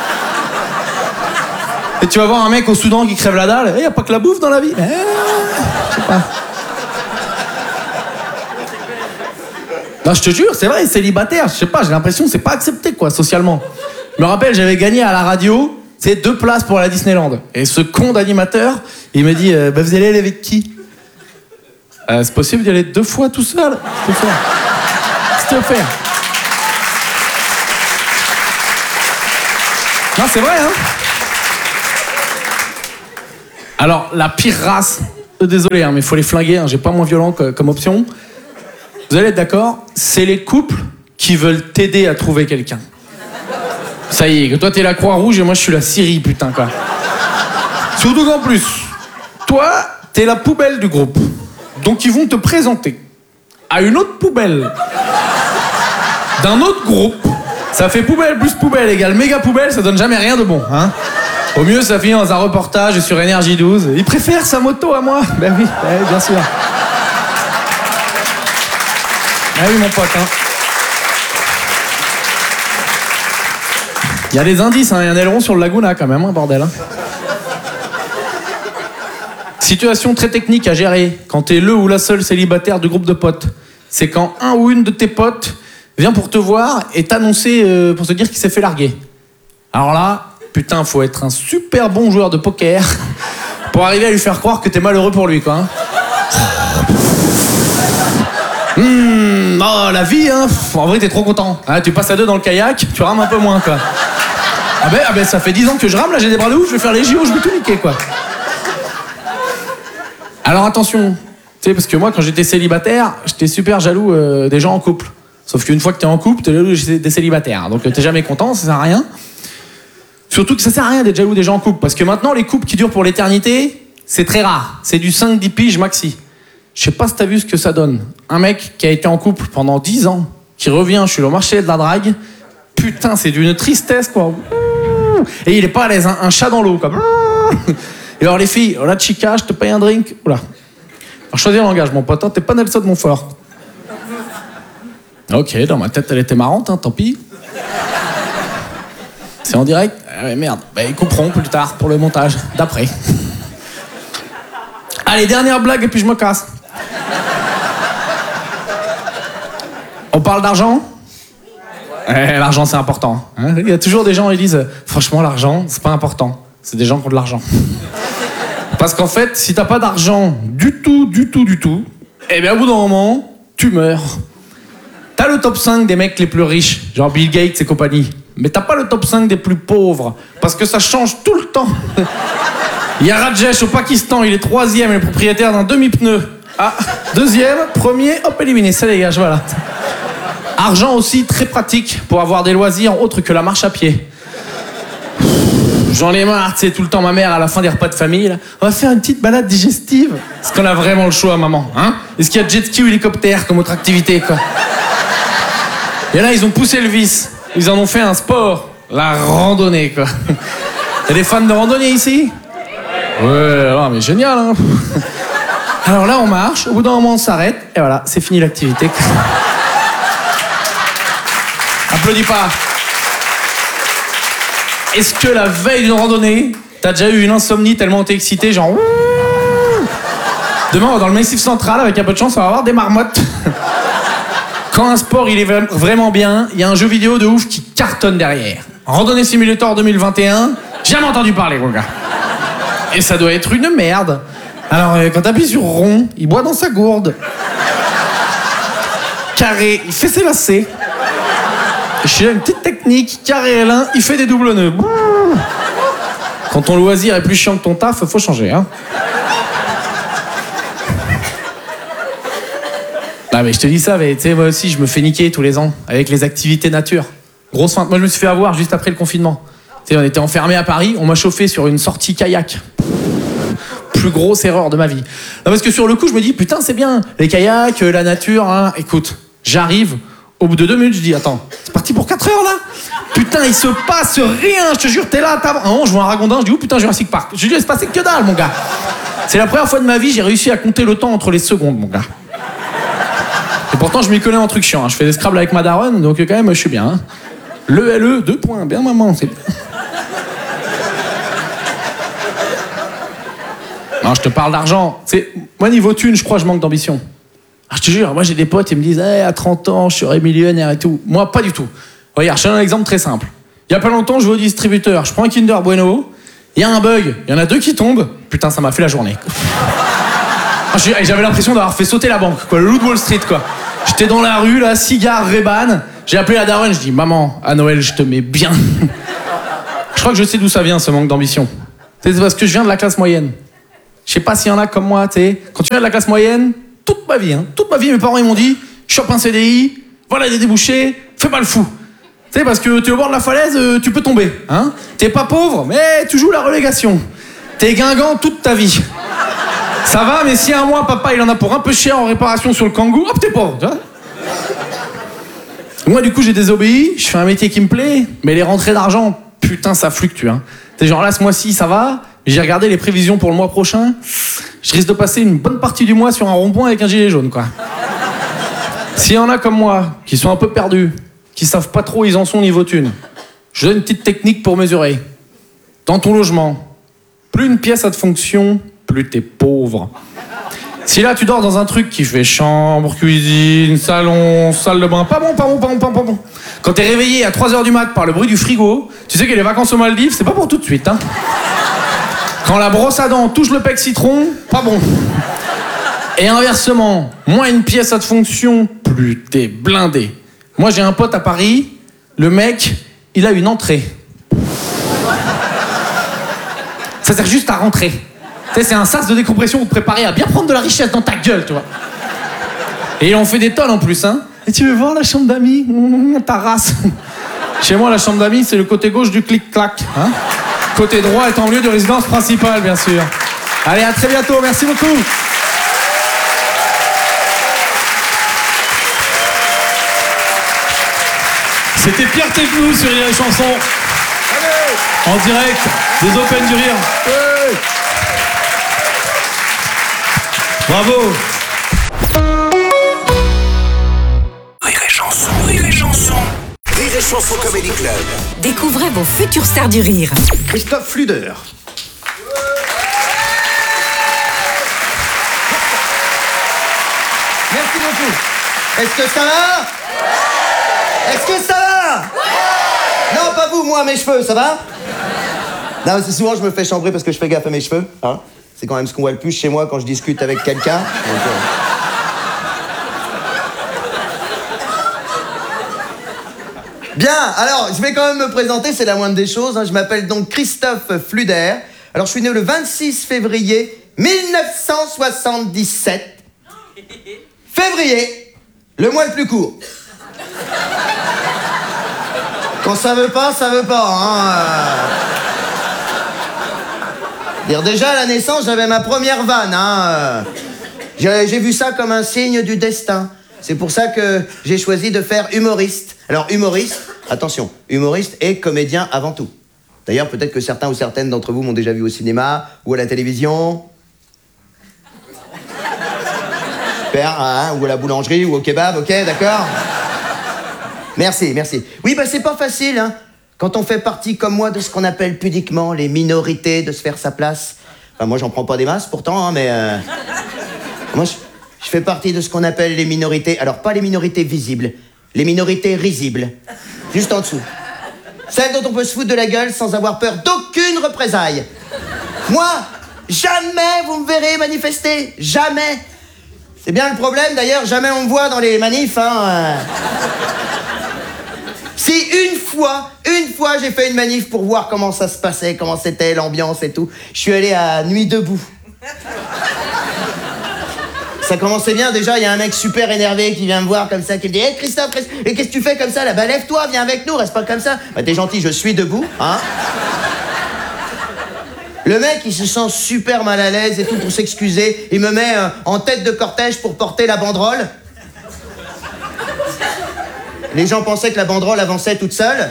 Et tu vas voir un mec au Soudan qui crève la dalle, y a pas que la bouffe dans la vie. Je sais pas. Non, je te jure, c'est vrai, célibataire, je sais pas, j'ai l'impression que c'est pas accepté, quoi, socialement. Je me rappelle, j'avais gagné à la radio C'est 2 places pour la Disneyland. Et ce con d'animateur, il me dit bah, vous allez aller avec qui? C'est possible d'y aller 2 fois tout seul? S'il te plaît. Non, c'est vrai, hein? Alors, la pire race, désolé, hein, mais il faut les flinguer, hein, j'ai pas moins violent comme option. Vous allez être d'accord, c'est les couples qui veulent t'aider à trouver quelqu'un. Ça y est, que toi t'es la Croix-Rouge et moi je suis la Syrie, putain, quoi. Surtout qu'en plus, toi, t'es la poubelle du groupe. Donc ils vont te présenter à une autre poubelle d'un autre groupe. Ça fait poubelle plus poubelle égale méga poubelle, ça donne jamais rien de bon, hein. Au mieux, ça finit dans un reportage sur Énergie 12. Il préfère sa moto à moi. Ben oui, bien sûr. Ah oui, mon pote, hein. Il y a des indices, hein. Il y a un aileron sur le Laguna, quand même, hein, bordel. Hein. Situation très technique à gérer quand t'es le ou la seule célibataire du groupe de potes. C'est quand un ou une de tes potes vient pour te voir et t'annoncer pour te dire qu'il s'est fait larguer. Alors là, putain, faut être un super bon joueur de poker pour arriver à lui faire croire que t'es malheureux pour lui, quoi. Hein. Oh, la vie, hein. En vrai, t'es trop content. Hein, tu passes à 2 dans le kayak, tu rames un peu moins, quoi. Ah ben, ça fait 10 ans que je rame, là, j'ai des bras de ouf, je vais faire les JO, je vais tout niquer, quoi. Alors attention, tu sais, parce que moi, quand j'étais célibataire, j'étais super jaloux des gens en couple. Sauf qu'une fois que t'es en couple, t'es jaloux des célibataires. Donc t'es jamais content, ça sert à rien. Surtout que ça sert à rien d'être jaloux des gens en couple. Parce que maintenant, les couples qui durent pour l'éternité, c'est très rare. C'est du 5-10 piges maxi. Je sais pas si t'as vu ce que ça donne. Un mec qui a été en couple pendant 10 ans, qui revient sur le marché de la drague, putain, c'est d'une tristesse, quoi. Et il est pas à l'aise, hein, un chat dans l'eau, comme. Et alors les filles, la chica, je te paye un drink. Oula. Alors choisis le langage, mon pote, hein, t'es pas Nelson Montfort. Ok, dans ma tête, elle était marrante, hein, tant pis. C'est en direct? Ah ouais, merde. Bah, ils couperont plus tard pour le montage, d'après. Allez, dernière blague et puis je me casse. On parle d'argent? L'argent, c'est important. Hein, il y a toujours des gens qui disent franchement, l'argent, c'est pas important. C'est des gens qui ont de l'argent. Parce qu'en fait, si t'as pas d'argent du tout, eh bien, au bout d'un moment, tu meurs. T'as le top 5 des mecs les plus riches, genre Bill Gates et compagnie. Mais t'as pas le top 5 des plus pauvres, parce que ça change tout le temps. Il y a Rajesh au Pakistan, il est 3e, il est propriétaire d'un demi-pneu. Ah, 2e, 1er, hop, éliminé, ça dégage, voilà. Argent aussi très pratique pour avoir des loisirs autres que la marche à pied. J'en ai marre, tu sais, tout le temps ma mère à la fin des repas de famille, là, on va faire une petite balade digestive. Est-ce qu'on a vraiment le choix, maman, hein? Est-ce qu'il y a jet ski ou hélicoptère comme autre activité, quoi? Et là, ils ont poussé le vice. Ils en ont fait un sport, la randonnée, quoi. Y'a des fans de randonnée ici? Ouais, alors, mais génial, hein. Alors là, on marche, au bout d'un moment, on s'arrête, et voilà, c'est fini l'activité. Applaudis pas. Est-ce que la veille d'une randonnée, t'as déjà eu une insomnie tellement t'es excité, genre... Demain, on va dans le Massif Central, avec un peu de chance, on va avoir des marmottes. Quand un sport, il est vraiment bien, il y a un jeu vidéo de ouf qui cartonne derrière. Randonnée Simulator 2021, jamais entendu parler, mon gars. Et ça doit être une merde. Alors, quand t'appuies sur rond, il boit dans sa gourde. Carré, il fait ses lacets. Je suis là, une petite technique, carré L1, il fait des doubles nœuds. Quand ton loisir est plus chiant que ton taf, faut changer, hein. Ah mais je te dis ça, mais tu sais, moi aussi, je me fais niquer tous les ans avec les activités nature. Grosse feinte. Moi, je me suis fait avoir juste après le confinement. Tu sais, on était enfermés à Paris, on m'a chauffé sur une sortie kayak. Plus grosse erreur de ma vie. Non, parce que sur le coup, je me dis, putain, c'est bien, les kayaks, la nature, hein. Écoute, j'arrive, au bout de 2 minutes, je dis, attends, c'est parti pour 4 heures, là? Putain, il se passe rien, je te jure, t'es là, t'as... je vois un ragondin, je dis, oh putain, Jurassic Park. Je dis, il se passait que dalle, mon gars. C'est la première fois de ma vie, j'ai réussi à compter le temps entre les secondes, mon gars. Et pourtant, je m'y connais en truc chiant, hein. Je fais des Scrabble avec ma daronne, donc quand même, je suis bien, hein. Le LE, 2 points, bien maman, c'est bien. Non, je te parle d'argent. C'est... Moi, niveau thune, je crois que je manque d'ambition. Ah, je te jure, moi j'ai des potes, ils me disent hey, à 30 ans, je serai millionnaire et tout. Moi, pas du tout. Regarde, je te donne un exemple très simple. Il y a pas longtemps, je vais au distributeur, je prends un Kinder Bueno, il y a un bug, il y en a 2 qui tombent. Putain, ça m'a fait la journée. J'avais l'impression d'avoir fait sauter la banque, quoi, le loup de Wall Street, quoi. J'étais dans la rue, là, cigare, Ray-Ban. J'ai appelé la daronne, je dis, maman, à Noël, je te mets bien. Je crois que je sais d'où ça vient, ce manque d'ambition. C'est parce que je viens de la classe moyenne. Je sais pas s'il y en a comme moi, tu sais. Quand tu viens de la classe moyenne, toute ma vie, mes parents, ils m'ont dit, chope un CDI, voilà des débouchés, fais pas le fou. Tu sais, parce que t'es au bord de la falaise, tu peux tomber, hein. T'es pas pauvre, mais tu joues la relégation. T'es guingant toute ta vie. Ça va, mais si un mois, papa, il en a pour un peu cher en réparation sur le Kangoo, hop, t'es pauvre, tu vois. Moi, du coup, j'ai désobéi, je fais un métier qui me plaît, mais les rentrées d'argent, putain, ça fluctue, hein. T'es genre là, ce mois-ci, ça va, mais j'ai regardé les prévisions pour le mois prochain, je risque de passer une bonne partie du mois sur un rond-point avec un gilet jaune, quoi. S'il y en a comme moi, qui sont un peu perdus, qui savent pas trop où ils en sont niveau thune, je donne une petite technique pour mesurer. Dans ton logement, plus une pièce a de fonction, plus t'es pauvre. Si là tu dors dans un truc qui fait chambre, cuisine, salon, salle de bain, pas bon. Quand t'es réveillé à 3h du mat par le bruit du frigo, tu sais que les vacances aux Maldives, c'est pas pour tout de suite, hein. Quand la brosse à dents touche le pec citron, pas bon. Et inversement, moins une pièce a de fonction, plus t'es blindé. Moi j'ai un pote à Paris, le mec, il a une entrée. Ça sert juste à rentrer. Tu sais, c'est un sas de décompression pour te préparer à bien prendre de la richesse dans ta gueule, tu vois. Et il en fait des tonnes en plus, hein. Et tu veux voir la chambre d'amis? Ta race. Chez moi, la chambre d'amis, c'est le côté gauche du clic-clac, hein. Côté droit étant lieu de résidence principale, bien sûr. Allez, à très bientôt, merci beaucoup. C'était Pierre Teclou sur Rire et Chanson. En direct des Open du Rire. Bravo. Rire et chanson, rire et chanson. Rire et chanson Comedy Club. Découvrez vos futures stars du rire. Christophe Fluder. Merci beaucoup. Est-ce que ça va? Est-ce que ça va? Non, pas vous, moi, mes cheveux, ça va? Non, c'est souvent je me fais chambrer parce que je fais gaffe à mes cheveux, hein. C'est quand même ce qu'on voit le plus chez moi quand je discute avec quelqu'un. Bien, alors, je vais quand même me présenter, c'est la moindre des choses, hein. Je m'appelle donc Christophe Fluder. Alors, je suis né le 26 février 1977. Février, le mois le plus court. Quand ça veut pas, hein. Dire déjà, à la naissance, j'avais ma première vanne, hein. J'ai vu ça comme un signe du destin. C'est pour ça que j'ai choisi de faire humoriste. Alors, humoriste, attention, humoriste et comédien avant tout. D'ailleurs, peut-être que certains ou certaines d'entre vous m'ont déjà vu au cinéma ou à la télévision. Super, hein, ou à la boulangerie ou au kebab, ok, d'accord? Merci. Oui, bah c'est pas facile, hein. Quand on fait partie, comme moi, de ce qu'on appelle pudiquement les minorités, de se faire sa place. Enfin, moi, j'en prends pas des masses, pourtant, hein, mais... Moi, je fais partie de ce qu'on appelle les minorités... Alors, pas les minorités visibles, les minorités risibles. Juste en dessous. Celles dont on peut se foutre de la gueule sans avoir peur d'aucune représaille. Moi, jamais vous me verrez manifester. Jamais. C'est bien le problème, d'ailleurs, jamais on me voit dans les manifs, hein. Si une fois, j'ai fait une manif pour voir comment ça se passait, comment c'était, l'ambiance et tout. Je suis allé à Nuit debout. Ça commençait bien, déjà, il y a un mec super énervé qui vient me voir comme ça, qui me dit « Hey Christophe, qu'est-ce que tu fais comme ça là? Bah lève-toi, viens avec nous, reste pas comme ça. » Bah t'es gentil, je suis debout, hein. Le mec, il se sent super mal à l'aise et tout pour s'excuser. Il me met en tête de cortège pour porter la banderole. Les gens pensaient que la banderole avançait toute seule.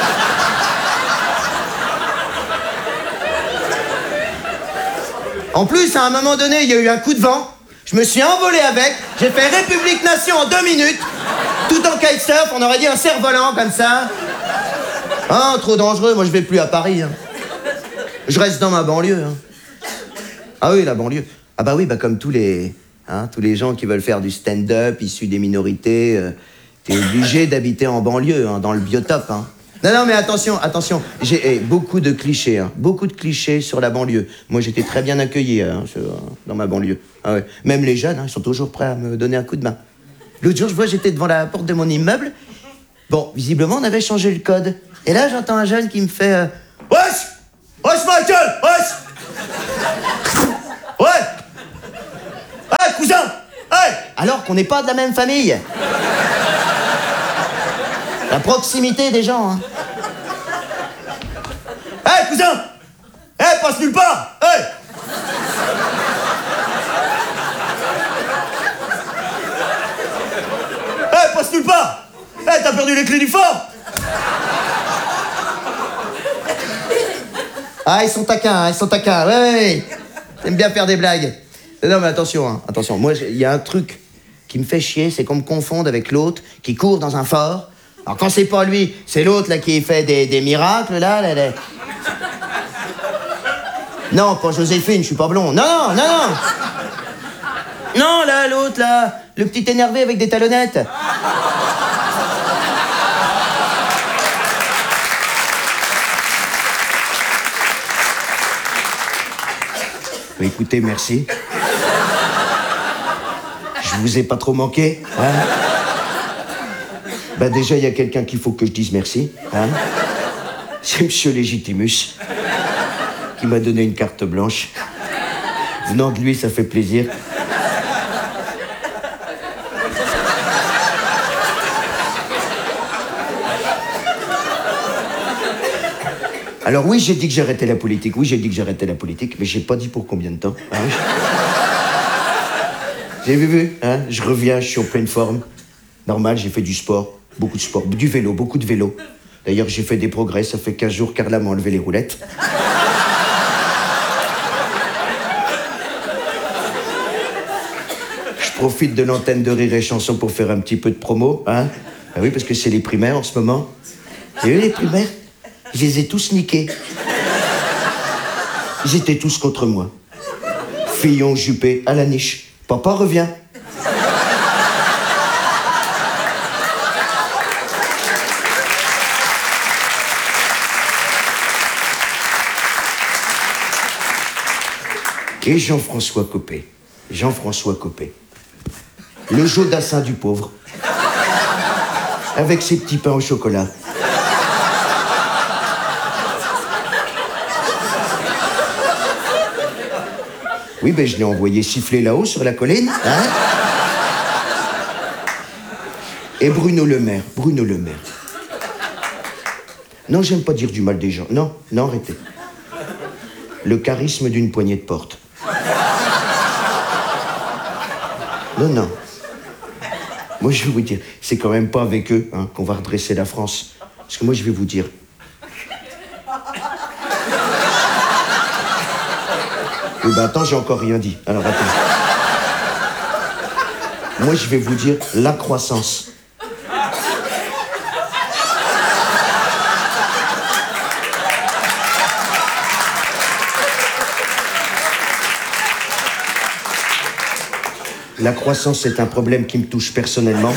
En plus, à un moment donné, il y a eu un coup de vent. Je me suis envolé avec. J'ai fait République Nation en 2 minutes. Tout en kitesurf, on aurait dit un cerf-volant comme ça. Ah, trop dangereux. Moi, je vais plus à Paris, hein. Je reste dans ma banlieue, hein. Ah oui, la banlieue. Ah bah oui, bah comme tous les gens qui veulent faire du stand-up, issus des minorités... T'es obligé d'habiter en banlieue, hein, dans le biotope, hein. Non, mais attention. J'ai beaucoup de clichés, hein. Beaucoup de clichés sur la banlieue. Moi, j'étais très bien accueilli dans ma banlieue. Ah ouais. Même les jeunes, hein, ils sont toujours prêts à me donner un coup de main. L'autre jour, je vois, j'étais devant la porte de mon immeuble. Bon, visiblement, on avait changé le code. Et là, j'entends un jeune qui me fait Wesh, Michael, wesh. Ouais. Ouais, cousin. Ouais. Alors qu'on n'est pas de la même famille. La proximité des gens, hein. Hey, cousin! Hey, passe nulle part! Hey! Hey, passe nulle part! Hey, t'as perdu les clés du fort! Ah, ils sont taquins, ouais. J'aime bien faire des blagues. Non, mais attention. Moi, il y a un truc qui me fait chier, c'est qu'on me confonde avec l'autre qui court dans un fort. Alors quand c'est pas lui, c'est l'autre là qui fait des miracles là. Non, pas Joséphine, je suis pas blond. Non. Non, là, l'autre là, le petit énervé avec des talonnettes. Écoutez, merci. Je vous ai pas trop manqué, hein? Bah déjà, il y a quelqu'un qu'il faut que je dise merci, hein? C'est Monsieur Légitimus, qui m'a donné une carte blanche. Venant de lui, ça fait plaisir. Alors oui, j'ai dit que j'arrêtais la politique. Mais j'ai pas dit pour combien de temps. Hein? Vous avez vu, hein? Je reviens, je suis en pleine forme. Normal, j'ai fait du sport. Beaucoup de sport, du vélo, beaucoup de vélo. D'ailleurs, j'ai fait des progrès, ça fait 15 jours qu'Arla m'a enlevé les roulettes. Je profite de l'antenne de Rire et Chanson pour faire un petit peu de promo, hein. Ah oui, parce que c'est les primaires en ce moment. Vous avez vu les primaires? Je les ai tous niqués. Ils étaient tous contre moi. Fillon, Juppé, à la niche. Papa revient. Et Jean-François Copé. Le Jodassin du pauvre. Avec ses petits pains au chocolat. Oui, ben je l'ai envoyé siffler là-haut sur la colline, hein. Et Bruno Le Maire. Non, j'aime pas dire du mal des gens. Non, arrêtez. Le charisme d'une poignée de porte. Non. Moi, je vais vous dire, c'est quand même pas avec eux, hein, qu'on va redresser la France. Parce que moi, je vais vous dire... Oui, ben attends, j'ai encore rien dit. Alors, attends. Moi, je vais vous dire la croissance. La croissance, c'est un problème qui me touche personnellement.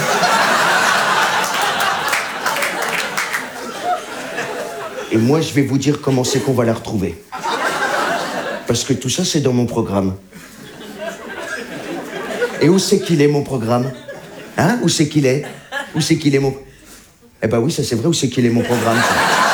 Et moi, je vais vous dire comment c'est qu'on va la retrouver. Parce que tout ça, c'est dans mon programme. Et où c'est qu'il est, mon programme? Hein? Où c'est qu'il est mon... Eh ben oui, ça c'est vrai, où c'est qu'il est, mon programme, ça.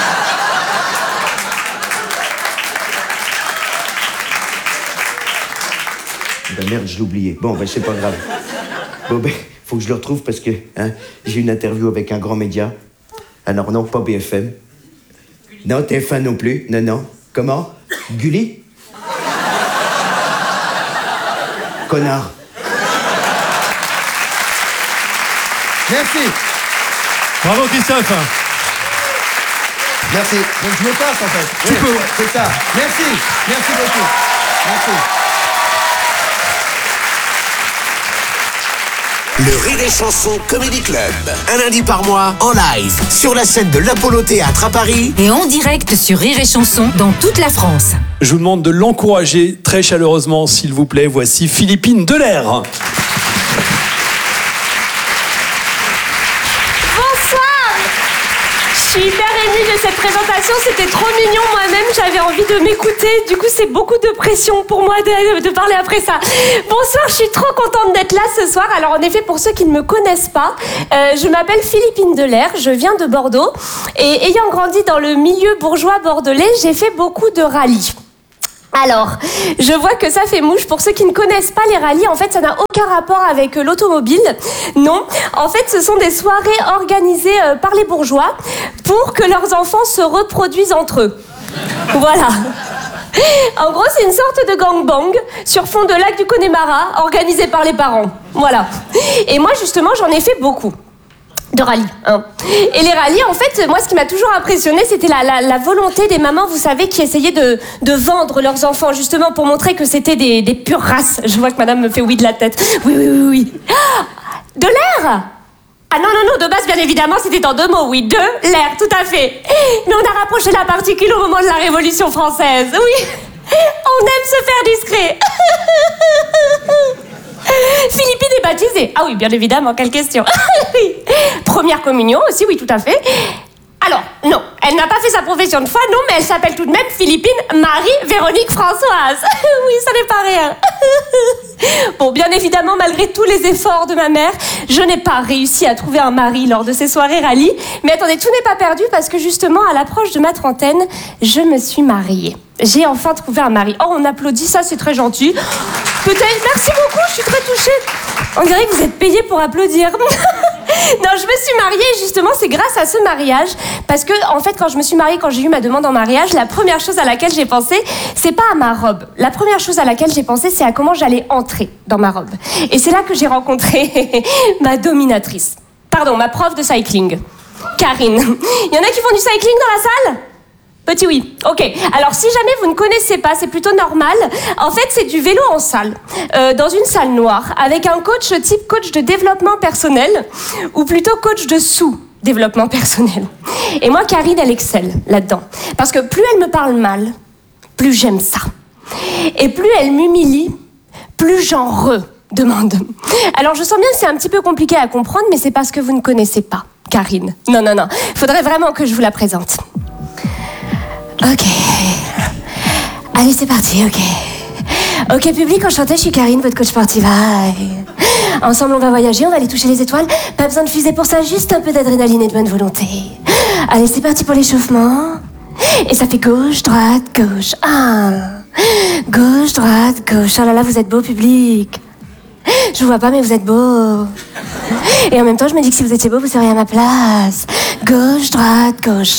Ben merde, je l'ai oublié. Bon, ben c'est pas grave. Bon, ben, faut que je le retrouve parce que hein, j'ai une interview avec un grand média. Alors non, pas BFM. Non, TF1 non plus. Non. Comment? Gulli? Connard. Merci. Bravo Christophe. Merci. Donc je me passe en fait. Tu peux. C'est ça. Merci beaucoup. Merci. Le Rire et Chanson Comedy Club. Un lundi par mois, en live, sur la scène de l'Apollo Théâtre à Paris. Et en direct sur Rire et Chanson dans toute la France. Je vous demande de l'encourager très chaleureusement, s'il vous plaît. Voici Philippine Delair. suis hyper émue de cette présentation, c'était trop mignon. Moi-même, j'avais envie de m'écouter. Du coup, c'est beaucoup de pression pour moi de parler après ça. Bonsoir, je suis trop contente d'être là ce soir. Alors, en effet, pour ceux qui ne me connaissent pas, je m'appelle Philippine Delair, je viens de Bordeaux. Et ayant grandi dans le milieu bourgeois bordelais, j'ai fait beaucoup de rallyes. Alors, je vois que ça fait mouche. Pour ceux qui ne connaissent pas les rallyes, en fait, ça n'a aucun rapport avec l'automobile. Non, en fait, ce sont des soirées organisées par les bourgeois pour que leurs enfants se reproduisent entre eux. Voilà. En gros, c'est une sorte de gangbang sur fond de lac du Connemara, organisé par les parents. Voilà. Et moi, justement, j'en ai fait beaucoup. De rallye, hein. Et les rallyes, en fait, moi, ce qui m'a toujours impressionné, c'était la volonté des mamans, vous savez, qui essayaient de vendre leurs enfants, justement, pour montrer que c'était des pures races. Je vois que madame me fait oui de la tête. Oui. De l'air? Ah non, de base, bien évidemment, c'était en 2 mots, oui. De l'air, tout à fait. Mais on a rapproché la particule au moment de la Révolution française, oui. On aime se faire discret. Philippine est baptisée. Ah oui, bien évidemment, quelle question. Oui. Première communion aussi, oui, tout à fait. Alors, non, elle n'a pas fait sa profession de foi, non, mais elle s'appelle tout de même Philippine Marie-Véronique Françoise. Oui, ça n'est pas rien. Bon, bien évidemment, malgré tous les efforts de ma mère, je n'ai pas réussi à trouver un mari lors de ces soirées rallye. Mais attendez, tout n'est pas perdu parce que justement, à l'approche de ma trentaine, je me suis mariée. J'ai enfin trouvé un mari. Oh, on applaudit, ça c'est très gentil. Peut-être, merci beaucoup, je suis très touchée. On dirait que vous êtes payés pour applaudir. Non, je me suis mariée, justement, c'est grâce à ce mariage. Parce que, en fait, quand je me suis mariée, quand j'ai eu ma demande en mariage, la première chose à laquelle j'ai pensé, c'est pas à ma robe. La première chose à laquelle j'ai pensé, c'est à comment j'allais entrer dans ma robe. Et c'est là que j'ai rencontré ma dominatrice. Pardon, ma prof de cycling, Karine. Il y en a qui font du cycling dans la salle ? Petit oui. Ok. Alors, si jamais vous ne connaissez pas, c'est plutôt normal. En fait, c'est du vélo en salle, dans une salle noire, avec un coach type coach de développement personnel, ou plutôt coach de sous-développement personnel. Et moi, Karine, elle excelle là-dedans. Parce que plus elle me parle mal, plus j'aime ça. Et plus elle m'humilie, plus j'en redemande. Alors, je sens bien que c'est un petit peu compliqué à comprendre, mais c'est parce que vous ne connaissez pas Karine. Non. Faudrait vraiment que je vous la présente. Ok. Allez, c'est parti, ok. Ok, public, enchanté, je suis Karine, votre coach sportive. Ensemble, on va voyager, on va aller toucher les étoiles. Pas besoin de fusée pour ça, juste un peu d'adrénaline et de bonne volonté. Allez, c'est parti pour l'échauffement. Et ça fait gauche, droite, gauche. Gauche, droite, gauche. Oh là là, vous êtes beau, public. Je vous vois pas, mais vous êtes beau. Et en même temps, je me dis que si vous étiez beau, vous seriez à ma place. Gauche, droite, gauche.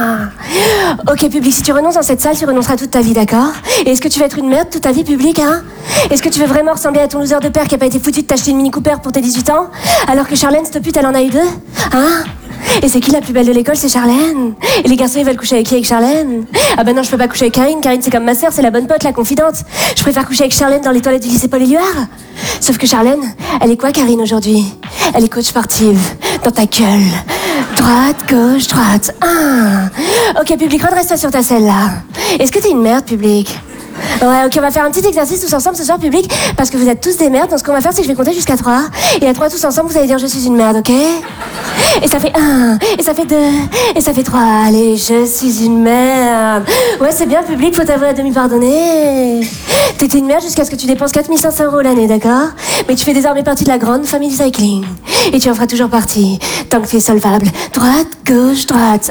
Ok, public, si tu renonces dans cette salle, tu renonceras toute ta vie, d'accord ? Et est-ce que tu vas être une merde toute ta vie, public, hein ? Est-ce que tu veux vraiment ressembler à ton loser de père qui a pas été foutu de t'acheter une Mini Cooper pour tes 18 ans ? Alors que Charlène, cette pute, elle en a eu 2 ? Hein ? Et c'est qui la plus belle de l'école ? C'est Charlène. Et les garçons, ils veulent coucher avec qui ? Avec Charlène ? Ah ben non, je peux pas coucher avec Karine. Karine, c'est comme ma sœur, c'est la bonne pote, la confidente. Je préfère coucher avec Charlène dans les toilettes du lycée Paul-Éluard. Sauf que Charlène, elle est quoi, Karine, aujourd'hui ? Elle est coach sportive. Dans ta gueule. Droite, gauche, droite. Ok, public, redresse-toi sur ta selle, là. Est-ce que t'es une merde, public ? Ouais, ok, on va faire un petit exercice tous ensemble ce soir, public, parce que vous êtes tous des merdes. Donc ce qu'on va faire, c'est que je vais compter jusqu'à 3. Et à 3, tous ensemble, vous allez dire je suis une merde, ok ? Et ça fait 1, et ça fait 2, et ça fait 3. Allez, je suis une merde. Ouais, c'est bien, public, faut t'avouer à demi pardonner. T'étais une merde jusqu'à ce que tu dépenses 4 500 € l'année, d'accord ? Mais tu fais désormais partie de la grande famille du cycling. Et tu en feras toujours partie, tant que tu es solvable. Droite, gauche, droite.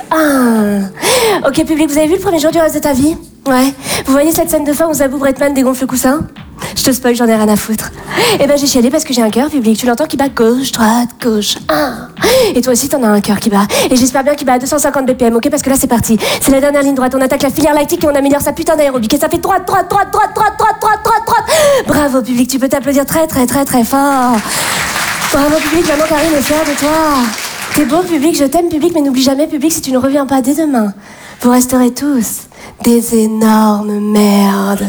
Ok, public, vous avez vu le premier jour du reste de ta vie ? Ouais. Vous voyez cette scène de fin où Zabou Bretman dégonfle le coussin ? Je te spoil, j'en ai rien à foutre. Eh ben j'ai chialé parce que j'ai un cœur, public. Tu l'entends qui bat gauche, droite, gauche. Et toi aussi t'en as un cœur qui bat. Et j'espère bien qu'il bat à 250 BPM, ok ? Parce que là c'est parti. C'est la dernière ligne droite. On attaque la filière lactique et on améliore sa putain d'aérobic. Et ça fait droite. Bravo, public. Tu peux t'applaudir très fort. Bravo, public. Maman Karine est fière de toi. T'es beau, public. Je t'aime, public. Mais n'oublie jamais, public, si tu ne reviens pas dès demain, vous resterez tous des énormes merdes.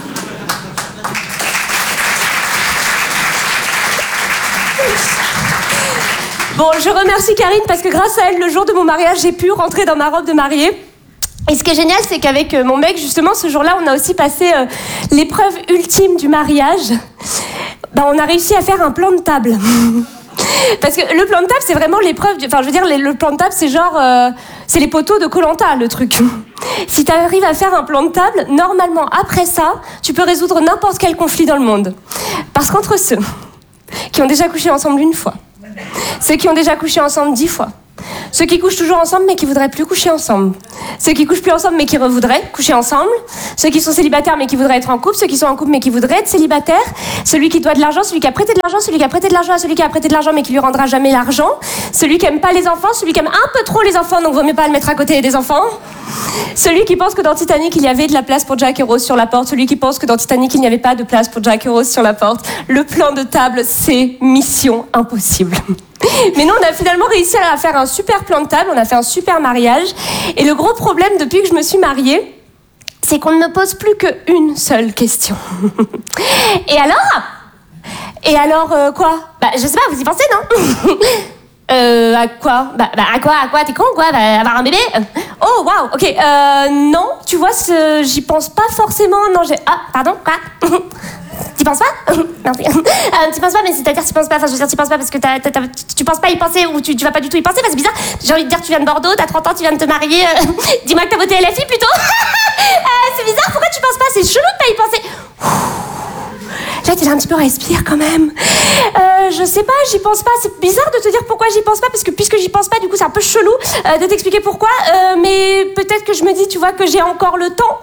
Bon, je remercie Karine parce que grâce à elle, le jour de mon mariage, j'ai pu rentrer dans ma robe de mariée. Et ce qui est génial, c'est qu'avec mon mec, justement, ce jour-là, on a aussi passé l'épreuve ultime du mariage. On a réussi à faire un plan de table. Parce que le plan de table, c'est vraiment l'épreuve. Enfin, je veux dire, le plan de table, c'est genre. C'est les poteaux de Koh-Lanta, le truc. Si tu arrives à faire un plan de table, normalement, après ça, tu peux résoudre n'importe quel conflit dans le monde. Parce qu'entre ceux qui ont déjà couché ensemble une fois, ceux qui ont déjà couché ensemble 10 fois, ceux qui couchent toujours ensemble mais qui voudraient plus coucher ensemble, ceux qui couchent plus ensemble mais qui voudraient coucher ensemble, ceux qui sont célibataires mais qui voudraient être en couple, ceux qui sont en couple mais qui voudraient être célibataires, celui qui doit de l'argent, celui qui a prêté de l'argent, celui qui a prêté de l'argent à celui qui a prêté de l'argent mais qui lui rendra jamais l'argent, celui qui aime pas les enfants, celui qui aime un peu trop les enfants donc vaut mieux pas le mettre à côté des enfants, celui qui pense que dans Titanic il y avait de la place pour Jack et Rose sur la porte, celui qui pense que dans Titanic il n'y avait pas de place pour Jack et Rose sur la porte. Le plan de table, c'est mission impossible. Mais nous, on a finalement réussi à faire un super plan de table, on a fait un super mariage. Et le gros problème depuis que je me suis mariée, c'est qu'on ne me pose plus qu'une seule question. Et alors quoi? Bah, je sais pas, vous y pensez, non? À quoi? À quoi? T'es con, quoi? Avoir un bébé? Oh, waouh, ok. Non, tu vois, j'y pense pas forcément. Non, Ah, pardon, quoi? T'y penses pas? Non, t'y penses pas, mais c'est-à-dire t'y penses pas, enfin je veux dire t'y penses pas parce que tu penses pas y penser ou tu vas pas du tout y penser, c'est bizarre. J'ai envie de dire tu viens de Bordeaux, t'as 30 ans, tu viens de te marier, dis-moi que t'as voté LFI plutôt. C'est bizarre, pourquoi tu penses pas? C'est chelou de pas y penser. Là t'es là un petit peu respire quand même. Je sais pas, j'y pense pas, c'est bizarre de te dire pourquoi j'y pense pas, parce que puisque j'y pense pas du coup c'est un peu chelou de t'expliquer pourquoi, mais peut-être que je me dis tu vois que j'ai encore le temps.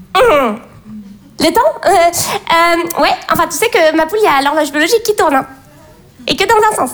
Le temps? Ouais, enfin tu sais que ma poule, il y a l'horloge biologique qui tourne, hein. Et que dans un sens.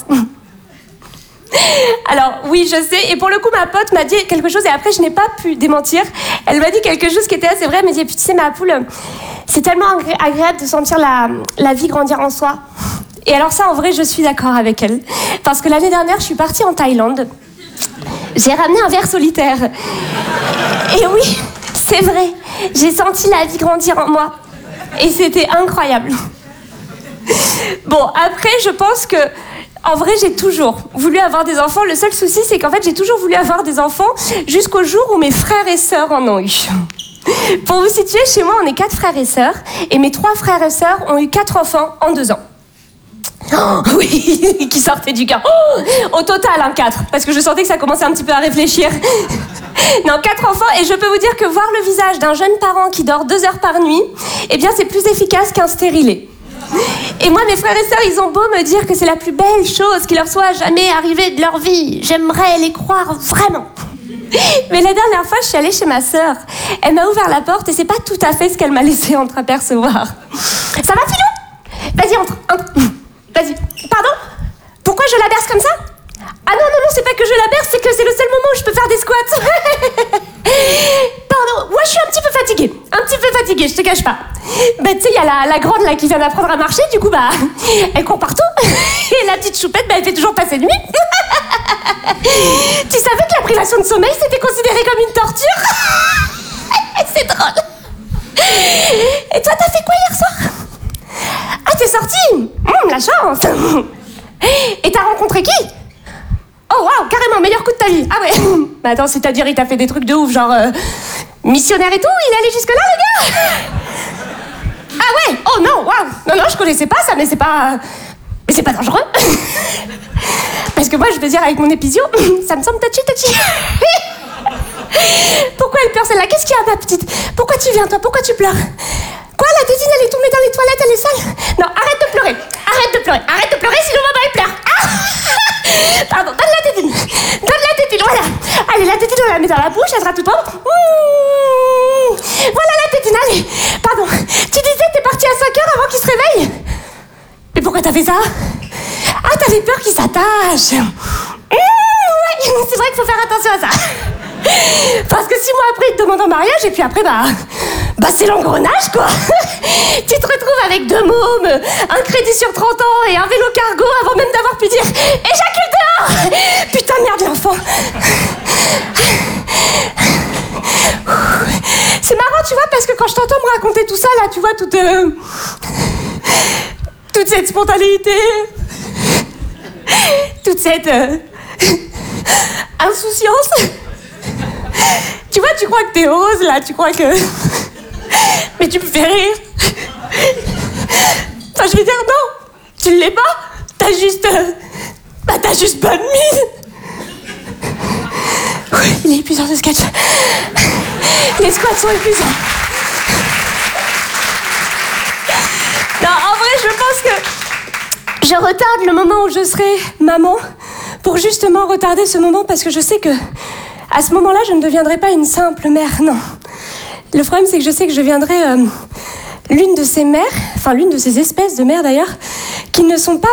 Alors oui, je sais, et pour le coup ma pote m'a dit quelque chose et après je n'ai pas pu démentir. Elle m'a dit quelque chose qui était assez vrai, elle m'a dit, et puis tu sais ma poule, c'est tellement agréable de sentir la vie grandir en soi. Et alors ça en vrai je suis d'accord avec elle. Parce que l'année dernière je suis partie en Thaïlande, j'ai ramené un ver solitaire. Et oui, c'est vrai, j'ai senti la vie grandir en moi. Et c'était incroyable. Bon, après, je pense que, en vrai, j'ai toujours voulu avoir des enfants. Le seul souci, c'est qu'en fait, j'ai toujours voulu avoir des enfants jusqu'au jour où mes frères et sœurs en ont eu. Pour vous situer, chez moi, on est 4 frères et sœurs. Et mes 3 frères et sœurs ont eu 4 enfants en 2 ans. Oh, oui, qui sortait du cœur. Oh, au total, 4. Parce que je sentais que ça commençait un petit peu à réfléchir. Non, 4 enfants, et je peux vous dire que voir le visage d'un jeune parent qui dort 2 heures par nuit, eh bien, c'est plus efficace qu'un stérilet. Et moi, mes frères et sœurs, ils ont beau me dire que c'est la plus belle chose qui leur soit jamais arrivée de leur vie. J'aimerais les croire vraiment. Mais la dernière fois, je suis allée chez ma sœur. Elle m'a ouvert la porte et c'est pas tout à fait ce qu'elle m'a laissé entreapercevoir. Ça va, Philou? Vas-y, entre. Vas-y. Pardon? Pourquoi je la berce comme ça? Ah non, c'est pas que je la berce, c'est que c'est le seul moment où je peux faire des squats. Pardon, moi je suis un petit peu fatiguée, je te cache pas. Bah tu sais, il y a la grande là qui vient d'apprendre à marcher, du coup bah, elle court partout. Et la petite choupette, bah elle fait toujours passer de nuit. Tu savais que la privation de sommeil c'était considéré comme une torture? C'est drôle. Et toi t'as fait quoi hier soir? Ah t'es sortie? La chance. Et t'as rencontré qui? Oh waouh, carrément, meilleur coup de ta vie. Ah ouais. Mais attends, c'est-à-dire il t'a fait des trucs de ouf, genre missionnaire et tout, il est allé jusque là le gars? Ah ouais. Oh non, waouh. Non, je connaissais pas ça, mais c'est pas dangereux. Parce que moi je veux dire avec mon épisio, ça me semble touchy. Pourquoi elle pleure celle-là? Qu'est-ce qu'il y a ma petite? Pourquoi tu viens toi? Pourquoi tu pleures? Quoi, la tétine elle est tombée dans les toilettes, elle est sale? Non, arrête de pleurer, sinon maman elle pleure. Ah pardon, donne la tétine, voilà. Allez, la tétine on la met dans la bouche, elle sera toute propre. Voilà la tétine, allez. Pardon, tu disais que t'es partie à 5h avant qu'il se réveille? Mais pourquoi t'as fait ça? Ah, t'avais peur qu'il s'attache. Ouais, c'est vrai qu'il faut faire attention à ça. Parce que 6 mois après, il te demande en mariage et puis après, bah c'est l'engrenage, quoi. Tu te retrouves avec 2 mômes, un crédit sur 30 ans et un vélo cargo avant même d'avoir pu dire « Éjacule dehors !» Putain, merde, l'enfant. C'est marrant, tu vois, parce que quand je t'entends me raconter tout ça, là, tu vois, toute cette spontanéité, toute cette insouciance. Tu vois, tu crois que t'es heureuse, là, tu crois que... Mais tu me fais rire. Enfin, je veux dire, non, tu l'es pas. T'as juste t'as juste pas de mine. Oui, il est épuisant ce sketch. Les squats sont épuisants. Non, en vrai, je pense que je retarde le moment où je serai maman pour justement retarder ce moment parce que je sais que à ce moment-là, je ne deviendrai pas une simple mère, non. Le problème, c'est que je sais que je deviendrai l'une de ces mères, enfin l'une de ces espèces de mères d'ailleurs, qui ne sont pas